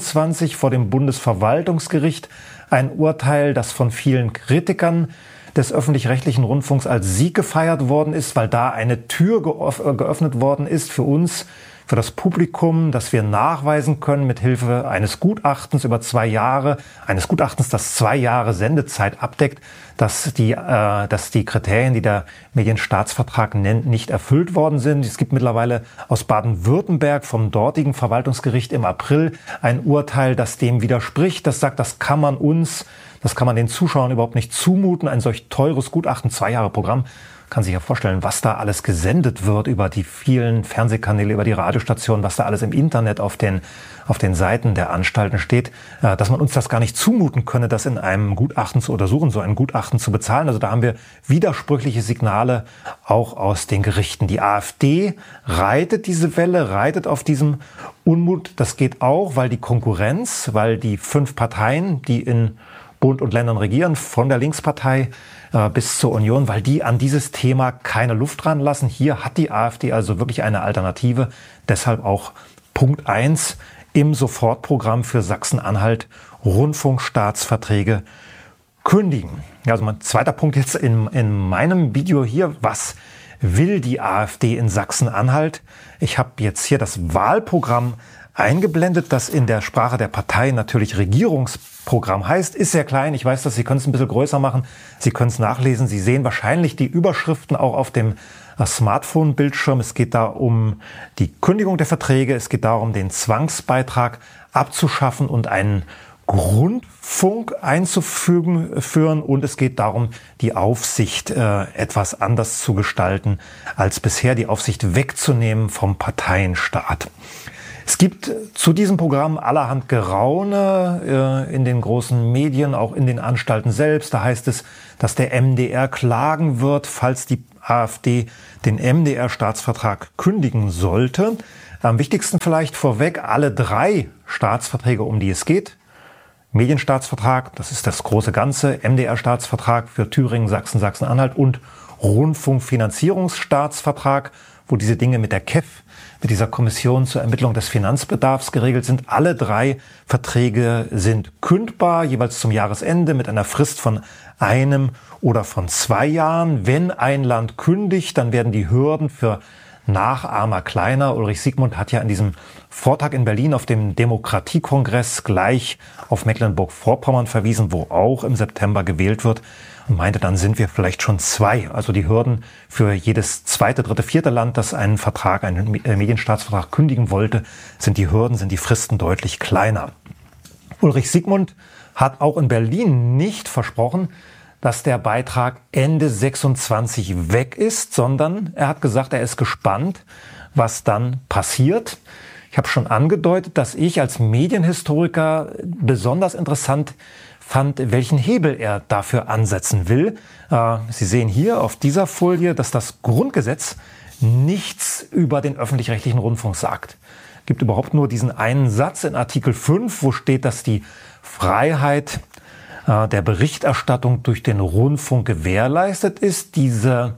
25 vor dem Bundesverwaltungsgericht ein Urteil, das von vielen Kritikern des öffentlich-rechtlichen Rundfunks als Sieg gefeiert worden ist, weil da eine Tür geöffnet worden ist für uns, für das Publikum, dass wir nachweisen können mit Hilfe eines Gutachtens über 2 Jahre, eines Gutachtens, das 2 Jahre Sendezeit abdeckt, dass die Kriterien, die der Medienstaatsvertrag nennt, nicht erfüllt worden sind. Es gibt mittlerweile aus Baden-Württemberg vom dortigen Verwaltungsgericht im April ein Urteil, das dem widerspricht. Das sagt, das kann man den Zuschauern überhaupt nicht zumuten. Ein solch teures Gutachten, 2 Jahre Programm. Kann sich ja vorstellen, was da alles gesendet wird über die vielen Fernsehkanäle, über die Radiostationen, was da alles im Internet auf den Seiten der Anstalten steht, dass man uns das gar nicht zumuten könne, das in einem Gutachten zu untersuchen, so ein Gutachten zu bezahlen. Also da haben wir widersprüchliche Signale auch aus den Gerichten. Die AfD reitet diese Welle, reitet auf diesem Unmut. Das geht auch, weil die Konkurrenz, weil die 5 Parteien, die in Bund und Ländern regieren, von der Linkspartei bis zur Union, weil die an dieses Thema keine Luft ranlassen. Hier hat die AfD also wirklich eine Alternative. Deshalb auch Punkt 1 im Sofortprogramm für Sachsen-Anhalt Rundfunkstaatsverträge kündigen. Ja, also mein zweiter Punkt jetzt in meinem Video hier. Was will die AfD in Sachsen-Anhalt? Ich habe jetzt hier das Wahlprogramm eingeblendet, das in der Sprache der Partei natürlich Regierungsprogramm heißt. Ist sehr klein, ich weiß das, Sie können es ein bisschen größer machen, Sie können es nachlesen. Sie sehen wahrscheinlich die Überschriften auch auf dem Smartphone-Bildschirm. Es geht da um die Kündigung der Verträge, es geht darum, den Zwangsbeitrag abzuschaffen und einen Rundfunk einzuführen und es geht darum, die Aufsicht etwas anders zu gestalten als bisher, die Aufsicht wegzunehmen vom Parteienstaat. Es gibt zu diesem Programm allerhand Geraune in den großen Medien, auch in den Anstalten selbst. Da heißt es, dass der MDR klagen wird, falls die AfD den MDR-Staatsvertrag kündigen sollte. Am wichtigsten vielleicht vorweg alle 3 Staatsverträge, um die es geht. Medienstaatsvertrag, das ist das große Ganze, MDR-Staatsvertrag für Thüringen, Sachsen, Sachsen-Anhalt und Rundfunkfinanzierungsstaatsvertrag, wo diese Dinge mit der KEF, mit dieser Kommission zur Ermittlung des Finanzbedarfs geregelt sind. Alle 3 Verträge sind kündbar, jeweils zum Jahresende mit einer Frist von 1 oder von 2 Jahren. Wenn ein Land kündigt, dann werden die Hürden für Nachahmer kleiner. Ulrich Siegmund hat ja an diesem Vortrag in Berlin auf dem Demokratiekongress gleich auf Mecklenburg-Vorpommern verwiesen, wo auch im September gewählt wird und meinte, dann sind wir vielleicht schon 2. Also die Hürden für jedes 2., 3., 4. Land, das einen Vertrag, einen Medienstaatsvertrag kündigen wollte, sind die Fristen deutlich kleiner. Ulrich Siegmund hat auch in Berlin nicht versprochen, dass der Beitrag Ende 26 weg ist, sondern er hat gesagt, er ist gespannt, was dann passiert. Ich habe schon angedeutet, dass ich als Medienhistoriker besonders interessant fand, welchen Hebel er dafür ansetzen will. Sie sehen hier auf dieser Folie, dass das Grundgesetz nichts über den öffentlich-rechtlichen Rundfunk sagt. Es gibt überhaupt nur diesen einen Satz in Artikel 5, wo steht, dass die Freiheit der Berichterstattung durch den Rundfunk gewährleistet ist. Diese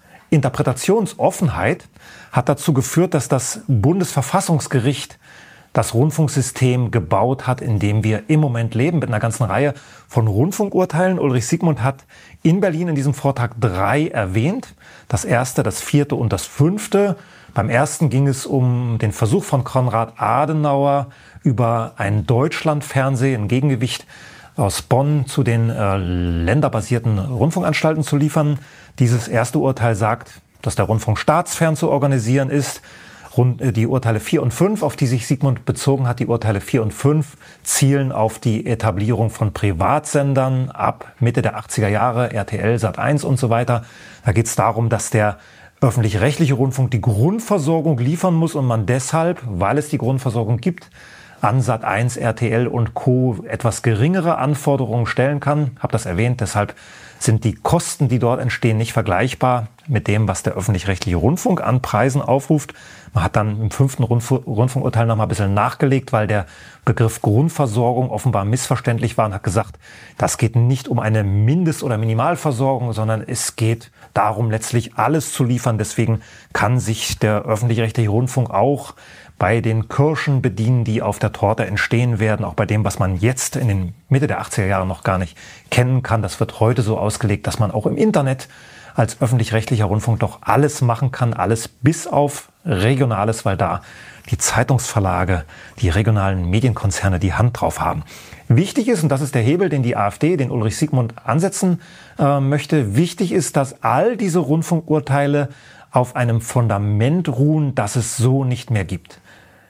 Interpretationsoffenheit hat dazu geführt, dass das Bundesverfassungsgericht das Rundfunksystem gebaut hat, in dem wir im Moment leben, mit einer ganzen Reihe von Rundfunkurteilen. Ulrich Siegmund hat in Berlin in diesem Vortrag 3 erwähnt. Das 1., das 4. und das 5. Beim ersten ging es um den Versuch von Konrad Adenauer, über ein Deutschlandfernsehen, ein Gegengewicht aus Bonn zu den länderbasierten Rundfunkanstalten zu liefern. Dieses erste Urteil sagt, dass der Rundfunk staatsfern zu organisieren ist. Die Urteile 4 und 5, auf die sich Siegmund bezogen hat, die Urteile 4 und 5 zielen auf die Etablierung von Privatsendern ab Mitte der 80er Jahre, RTL, Sat.1 und so weiter. Da geht es darum, dass der öffentlich-rechtliche Rundfunk die Grundversorgung liefern muss und man deshalb, weil es die Grundversorgung gibt, an Sat.1, RTL und Co. etwas geringere Anforderungen stellen kann. Habe das erwähnt, deshalb sind die Kosten, die dort entstehen, nicht vergleichbar mit dem, was der öffentlich-rechtliche Rundfunk an Preisen aufruft. Man hat dann im 5. Rundfunkurteil noch mal ein bisschen nachgelegt, weil der Begriff Grundversorgung offenbar missverständlich war und hat gesagt, das geht nicht um eine Mindest- oder Minimalversorgung, sondern es geht darum, letztlich alles zu liefern. Deswegen kann sich der öffentlich-rechtliche Rundfunk auch bei den Kirschen bedienen, die auf der Torte entstehen werden, auch bei dem, was man jetzt in den Mitte der 80er Jahre noch gar nicht kennen kann. Das wird heute so ausgelegt, dass man auch im Internet als öffentlich-rechtlicher Rundfunk doch alles machen kann, alles bis auf Regionales, weil da die Zeitungsverlage, die regionalen Medienkonzerne die Hand drauf haben. Wichtig ist, und das ist der Hebel, den die AfD, den Ulrich Siegmund ansetzen möchte, wichtig ist, dass all diese Rundfunkurteile auf einem Fundament ruhen, das es so nicht mehr gibt.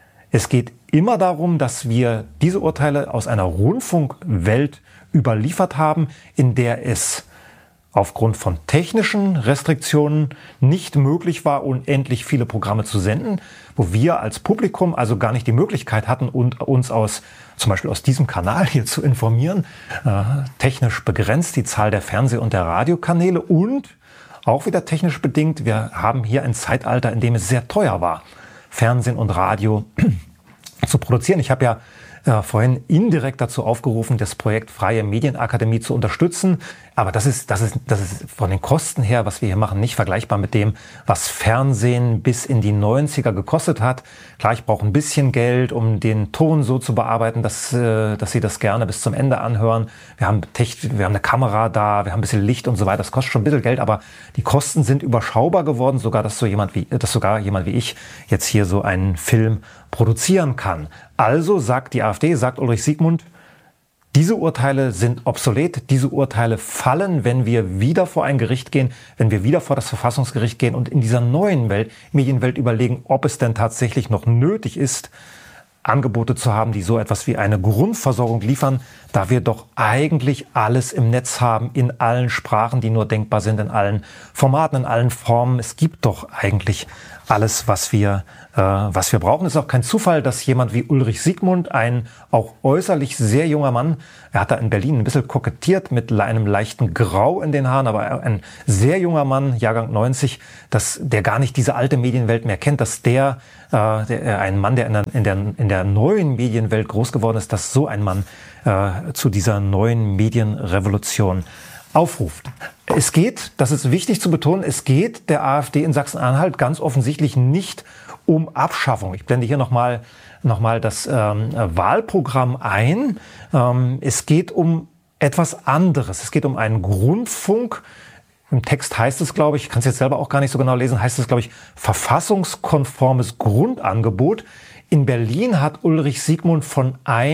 Es geht immer darum, dass wir diese Urteile aus einer Rundfunkwelt überliefert haben, in der es aufgrund von technischen Restriktionen nicht möglich war, unendlich viele Programme zu senden, wo wir als Publikum also gar nicht die Möglichkeit hatten, uns zum Beispiel aus diesem Kanal hier zu informieren, technisch begrenzt die Zahl der Fernseh- und der Radiokanäle und auch wieder technisch bedingt, wir haben hier ein Zeitalter, in dem es sehr teuer war, Fernsehen und Radio zu produzieren. Ich habe ja vorhin indirekt dazu aufgerufen, das Projekt Freie Medienakademie zu unterstützen. Aber das ist von den Kosten her, was wir hier machen, nicht vergleichbar mit dem, was Fernsehen bis in die 90er gekostet hat. Klar, ich brauche ein bisschen Geld, um den Ton so zu bearbeiten, dass Sie das gerne bis zum Ende anhören. Wir haben eine Kamera da, wir haben ein bisschen Licht und so weiter. Das kostet schon ein bisschen Geld, aber die Kosten sind überschaubar geworden, sogar dass jemand wie ich jetzt hier so einen Film produzieren kann. Also sagt die AfD, sagt Ulrich Siegmund, diese Urteile sind obsolet, diese Urteile fallen, wenn wir wieder vor ein Gericht gehen, wenn wir wieder vor das Verfassungsgericht gehen und in dieser neuen Medienwelt überlegen, ob es denn tatsächlich noch nötig ist, Angebote zu haben, die so etwas wie eine Grundversorgung liefern, da wir doch eigentlich alles im Netz haben, in allen Sprachen, die nur denkbar sind, in allen Formaten, in allen Formen. Es gibt doch eigentlich alles, was wir brauchen. Es ist auch kein Zufall, dass jemand wie Ulrich Siegmund, ein auch äußerlich sehr junger Mann, er hat da in Berlin ein bisschen kokettiert mit einem leichten Grau in den Haaren, aber ein sehr junger Mann, Jahrgang 90, der gar nicht diese alte Medienwelt mehr kennt, dass ein Mann, der in der neuen Medienwelt groß geworden ist, dass so ein Mann zu dieser neuen Medienrevolution aufruft. Es geht, das ist wichtig zu betonen, es geht der AfD in Sachsen-Anhalt ganz offensichtlich nicht um Abschaffung. Ich blende hier nochmal das Wahlprogramm ein. Es geht um etwas anderes. Es geht um einen Grundfunk. Im Text heißt es, glaube ich kann es jetzt selber auch gar nicht so genau lesen, heißt es, glaube ich, verfassungskonformes Grundangebot. In Berlin hat Ulrich Siegmund von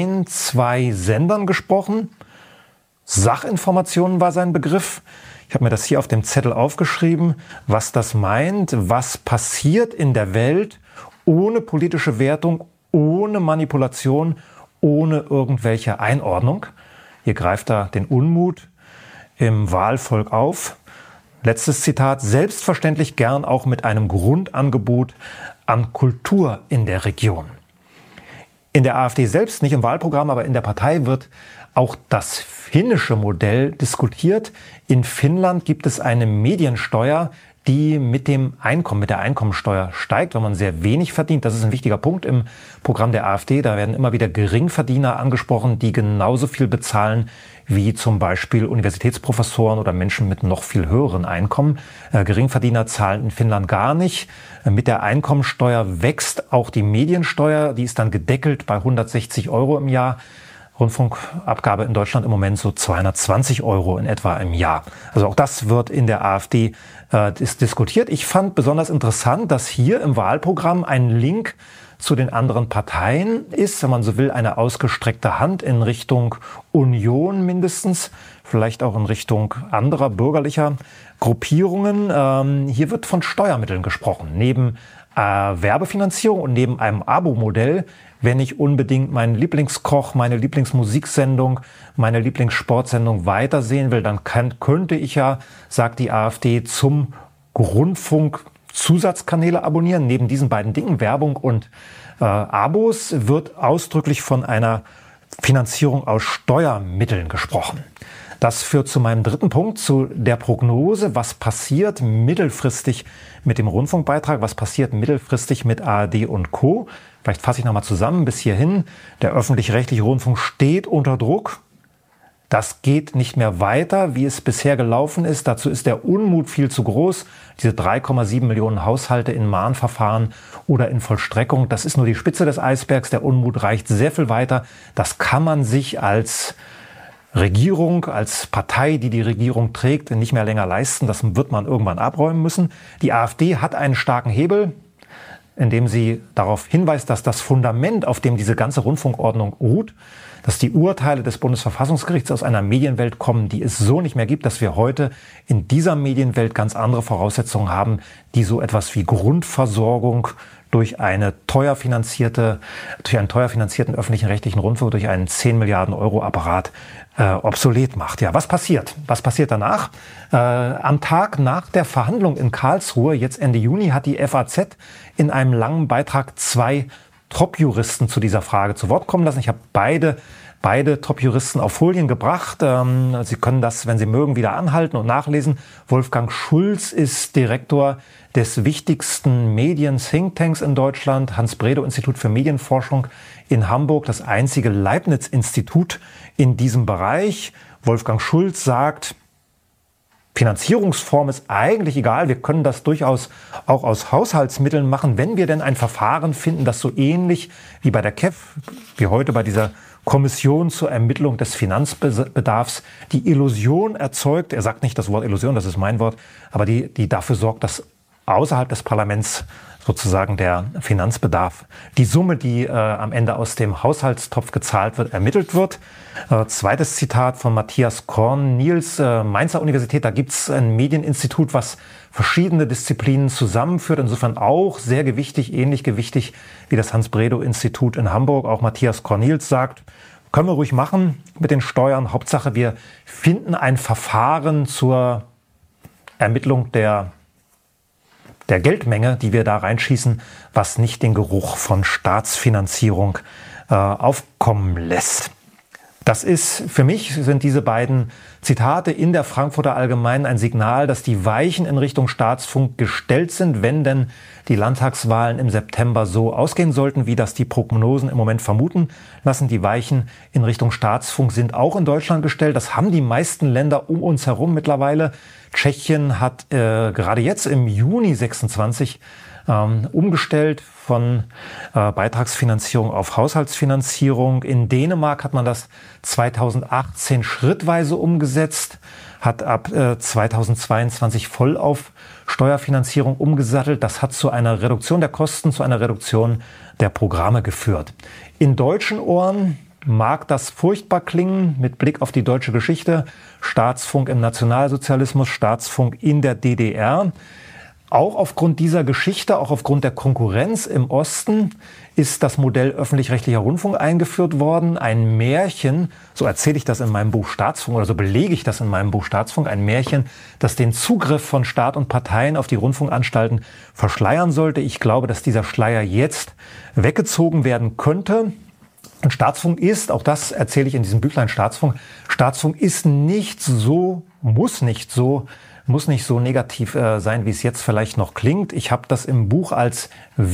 2 Sendern gesprochen. Sachinformationen war sein Begriff. Ich habe mir das hier auf dem Zettel aufgeschrieben, was das meint, was passiert in der Welt ohne politische Wertung, ohne Manipulation, ohne irgendwelche Einordnung. Hier greift er den Unmut im Wahlvolk auf. Letztes Zitat, selbstverständlich gern auch mit einem Grundangebot an Kultur in der Region. In der AfD selbst, nicht im Wahlprogramm, aber in der Partei wird auch das finnische Modell diskutiert. In Finnland gibt es eine Mediensteuer, die mit der Einkommensteuer steigt, wenn man sehr wenig verdient. Das ist ein wichtiger Punkt im Programm der AfD. Da werden immer wieder Geringverdiener angesprochen, die genauso viel bezahlen wie zum Beispiel Universitätsprofessoren oder Menschen mit noch viel höheren Einkommen. Geringverdiener zahlen in Finnland gar nicht. Mit der Einkommensteuer wächst auch die Mediensteuer. Die ist dann gedeckelt bei 160 € im Jahr. Rundfunkabgabe in Deutschland im Moment so 220 € in etwa im Jahr. Also auch das wird in der AfD diskutiert. Ich fand besonders interessant, dass hier im Wahlprogramm ein Link zu den anderen Parteien ist, wenn man so will, eine ausgestreckte Hand in Richtung Union mindestens, vielleicht auch in Richtung anderer bürgerlicher Gruppierungen. Hier wird von Steuermitteln gesprochen, neben Werbefinanzierung und neben einem Abo-Modell. Wenn ich unbedingt meinen Lieblingskoch, meine Lieblingsmusiksendung, meine Lieblingssportsendung weitersehen will, dann könnte ich ja, sagt die AfD, zum Rundfunk Zusatzkanäle abonnieren. Neben diesen beiden Dingen, Werbung und Abos, wird ausdrücklich von einer Finanzierung aus Steuermitteln gesprochen. Das führt zu meinem dritten Punkt, zu der Prognose, was passiert mittelfristig mit dem Rundfunkbeitrag, was passiert mittelfristig mit ARD und Co. Vielleicht fasse ich nochmal zusammen bis hierhin. Der öffentlich-rechtliche Rundfunk steht unter Druck. Das geht nicht mehr weiter, wie es bisher gelaufen ist. Dazu ist der Unmut viel zu groß. Diese 3,7 Millionen Haushalte in Mahnverfahren oder in Vollstreckung, das ist nur die Spitze des Eisbergs. Der Unmut reicht sehr viel weiter. Das kann man sich als Regierung, als Partei, die die Regierung trägt, nicht mehr länger leisten. Das wird man irgendwann abräumen müssen. Die AfD hat einen starken Hebel, indem sie darauf hinweist, dass das Fundament, auf dem diese ganze Rundfunkordnung ruht, dass die Urteile des Bundesverfassungsgerichts aus einer Medienwelt kommen, die es so nicht mehr gibt, dass wir heute in dieser Medienwelt ganz andere Voraussetzungen haben, die so etwas wie Grundversorgung durch einen teuer finanzierten öffentlichen rechtlichen Rundfunk, durch einen 10 Milliarden € Apparat obsolet macht. Ja, was passiert? Was passiert danach? Am Tag nach der Verhandlung in Karlsruhe, jetzt Ende Juni, hat die FAZ in einem langen Beitrag 2 Top-Juristen zu dieser Frage zu Wort kommen lassen. Ich habe beide Top-Juristen auf Folien gebracht. Sie können das, wenn Sie mögen, wieder anhalten und nachlesen. Wolfgang Schulz ist Direktor des wichtigsten Medien-Thinktanks in Deutschland, Hans-Bredow-Institut für Medienforschung in Hamburg, das einzige Leibniz-Institut in diesem Bereich. Wolfgang Schulz sagt, Finanzierungsform ist eigentlich egal. Wir können das durchaus auch aus Haushaltsmitteln machen, wenn wir denn ein Verfahren finden, das so ähnlich wie bei der KEF, wie heute bei dieser Kommission zur Ermittlung des Finanzbedarfs, die Illusion erzeugt. Er sagt nicht das Wort Illusion, das ist mein Wort, aber die dafür sorgt, dass außerhalb des Parlaments sozusagen der Finanzbedarf, die Summe, die am Ende aus dem Haushaltstopf gezahlt wird, ermittelt wird. Zweites Zitat von Matthias Korn-Niels, Mainzer Universität, da gibt es ein Medieninstitut, was verschiedene Disziplinen zusammenführt, insofern auch sehr gewichtig, ähnlich gewichtig wie das Hans-Bredow-Institut in Hamburg. Auch Matthias Korn-Niels sagt, können wir ruhig machen mit den Steuern, Hauptsache wir finden ein Verfahren zur Ermittlung der Geldmenge, die wir da reinschießen, was nicht den Geruch von Staatsfinanzierung aufkommen lässt. Das ist, für mich sind diese beiden Zitate in der Frankfurter Allgemeinen ein Signal, dass die Weichen in Richtung Staatsfunk gestellt sind, wenn denn die Landtagswahlen im September so ausgehen sollten, wie das die Prognosen im Moment vermuten lassen. Die Weichen in Richtung Staatsfunk sind auch in Deutschland gestellt. Das haben die meisten Länder um uns herum mittlerweile. Tschechien hat gerade jetzt im Juni 26 umgestellt von Beitragsfinanzierung auf Haushaltsfinanzierung. In Dänemark hat man das 2018 schrittweise umgesetzt, hat ab 2022 voll auf Steuerfinanzierung umgesattelt. Das hat zu einer Reduktion der Kosten, zu einer Reduktion der Programme geführt. In deutschen Ohren mag das furchtbar klingen mit Blick auf die deutsche Geschichte. Staatsfunk im Nationalsozialismus, Staatsfunk in der DDR. Auch aufgrund dieser Geschichte, auch aufgrund der Konkurrenz im Osten ist das Modell öffentlich-rechtlicher Rundfunk eingeführt worden. Ein Märchen, so erzähle ich das in meinem Buch Staatsfunk oder so belege ich das in meinem Buch Staatsfunk, ein Märchen, das den Zugriff von Staat und Parteien auf die Rundfunkanstalten verschleiern sollte. Ich glaube, dass dieser Schleier jetzt weggezogen werden könnte. Und Staatsfunk ist, auch das erzähle ich in diesem Büchlein Staatsfunk ist nicht so, muss nicht so negativ sein, wie es jetzt vielleicht noch klingt. Ich habe das im Buch als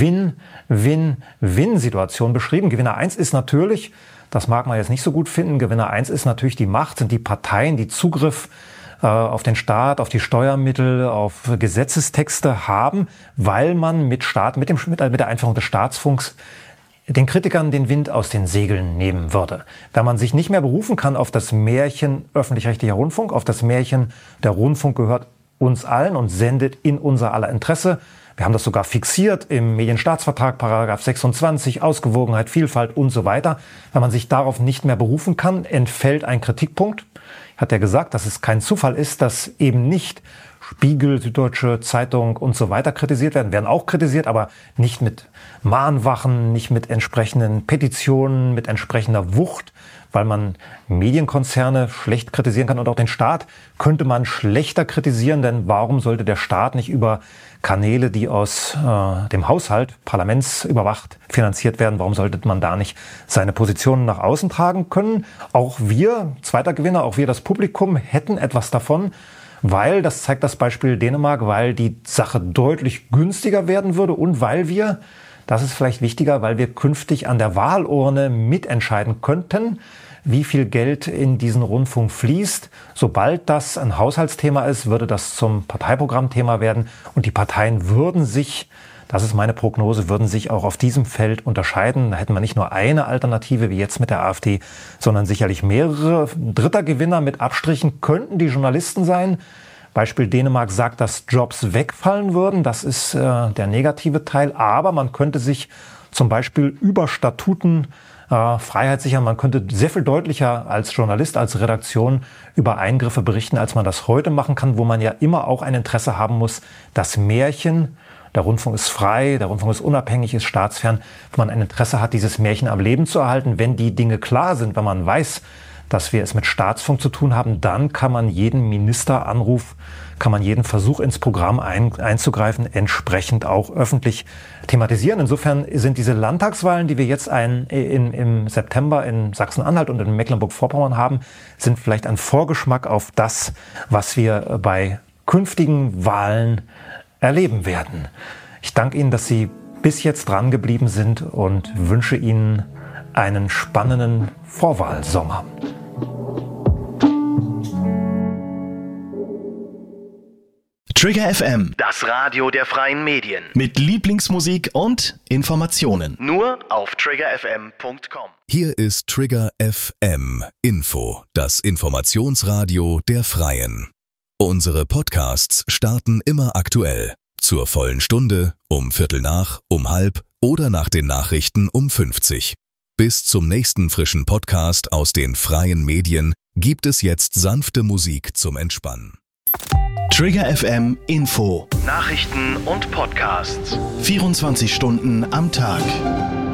Win-Win-Win-Situation beschrieben. Gewinner 1 ist natürlich, das mag man jetzt nicht so gut finden, Gewinner 1 ist natürlich die Macht, sind die Parteien, die Zugriff auf den Staat, auf die Steuermittel, auf Gesetzestexte haben, weil man mit der Einführung des Staatsfunks den Kritikern den Wind aus den Segeln nehmen würde. Da man sich nicht mehr berufen kann auf das Märchen öffentlich-rechtlicher Rundfunk, auf das Märchen, der Rundfunk gehört uns allen und sendet in unser aller Interesse. Wir haben das sogar fixiert im Medienstaatsvertrag, Paragraph 26, Ausgewogenheit, Vielfalt und so weiter. Wenn man sich darauf nicht mehr berufen kann, entfällt ein Kritikpunkt. Hat er gesagt, dass es kein Zufall ist, dass eben nicht Spiegel, Süddeutsche Zeitung und so weiter kritisiert werden auch kritisiert, aber nicht mit Mahnwachen, nicht mit entsprechenden Petitionen, mit entsprechender Wucht, weil man Medienkonzerne schlecht kritisieren kann und auch den Staat könnte man schlechter kritisieren, denn warum sollte der Staat nicht über Kanäle, die aus dem Haushalt, parlamentsüberwacht, finanziert werden, warum sollte man da nicht seine Positionen nach außen tragen können? Auch wir, zweiter Gewinner, auch wir, das Publikum, hätten etwas davon, weil, das zeigt das Beispiel Dänemark, weil die Sache deutlich günstiger werden würde und weil wir, das ist vielleicht wichtiger, weil wir künftig an der Wahlurne mitentscheiden könnten, wie viel Geld in diesen Rundfunk fließt. Sobald das ein Haushaltsthema ist, würde das zum Parteiprogrammthema werden und die Parteien würden sich, das ist meine Prognose, würden sich auch auf diesem Feld unterscheiden. Da hätten wir nicht nur eine Alternative wie jetzt mit der AfD, sondern sicherlich mehrere. Dritter Gewinner mit Abstrichen könnten die Journalisten sein. Beispiel Dänemark sagt, dass Jobs wegfallen würden. Das ist der negative Teil. Aber man könnte sich zum Beispiel über Statuten Freiheit sichern. Man könnte sehr viel deutlicher als Journalist, als Redaktion über Eingriffe berichten, als man das heute machen kann, wo man ja immer auch ein Interesse haben muss, das Märchen, der Rundfunk ist frei, der Rundfunk ist unabhängig, ist staatsfern, wo man ein Interesse hat, dieses Märchen am Leben zu erhalten, wenn die Dinge klar sind, wenn man weiß, dass wir es mit Staatsfunk zu tun haben, dann kann man jeden Ministeranruf, kann man jeden Versuch ins Programm einzugreifen, entsprechend auch öffentlich thematisieren. Insofern sind diese Landtagswahlen, die wir jetzt im September in Sachsen-Anhalt und in Mecklenburg-Vorpommern haben, sind vielleicht ein Vorgeschmack auf das, was wir bei künftigen Wahlen erleben werden. Ich danke Ihnen, dass Sie bis jetzt dran geblieben sind und wünsche Ihnen einen spannenden Vorwahlsommer. Trigger FM, das Radio der freien Medien. Mit Lieblingsmusik und Informationen. Nur auf triggerfm.com. Hier ist Trigger FM Info, das Informationsradio der Freien. Unsere Podcasts starten immer aktuell. Zur vollen Stunde, um 7:15, um 13:30 oder nach den Nachrichten um 50. Bis zum nächsten frischen Podcast aus den freien Medien gibt es jetzt sanfte Musik zum Entspannen. Trigger FM Info. Nachrichten und Podcasts. 24 Stunden am Tag.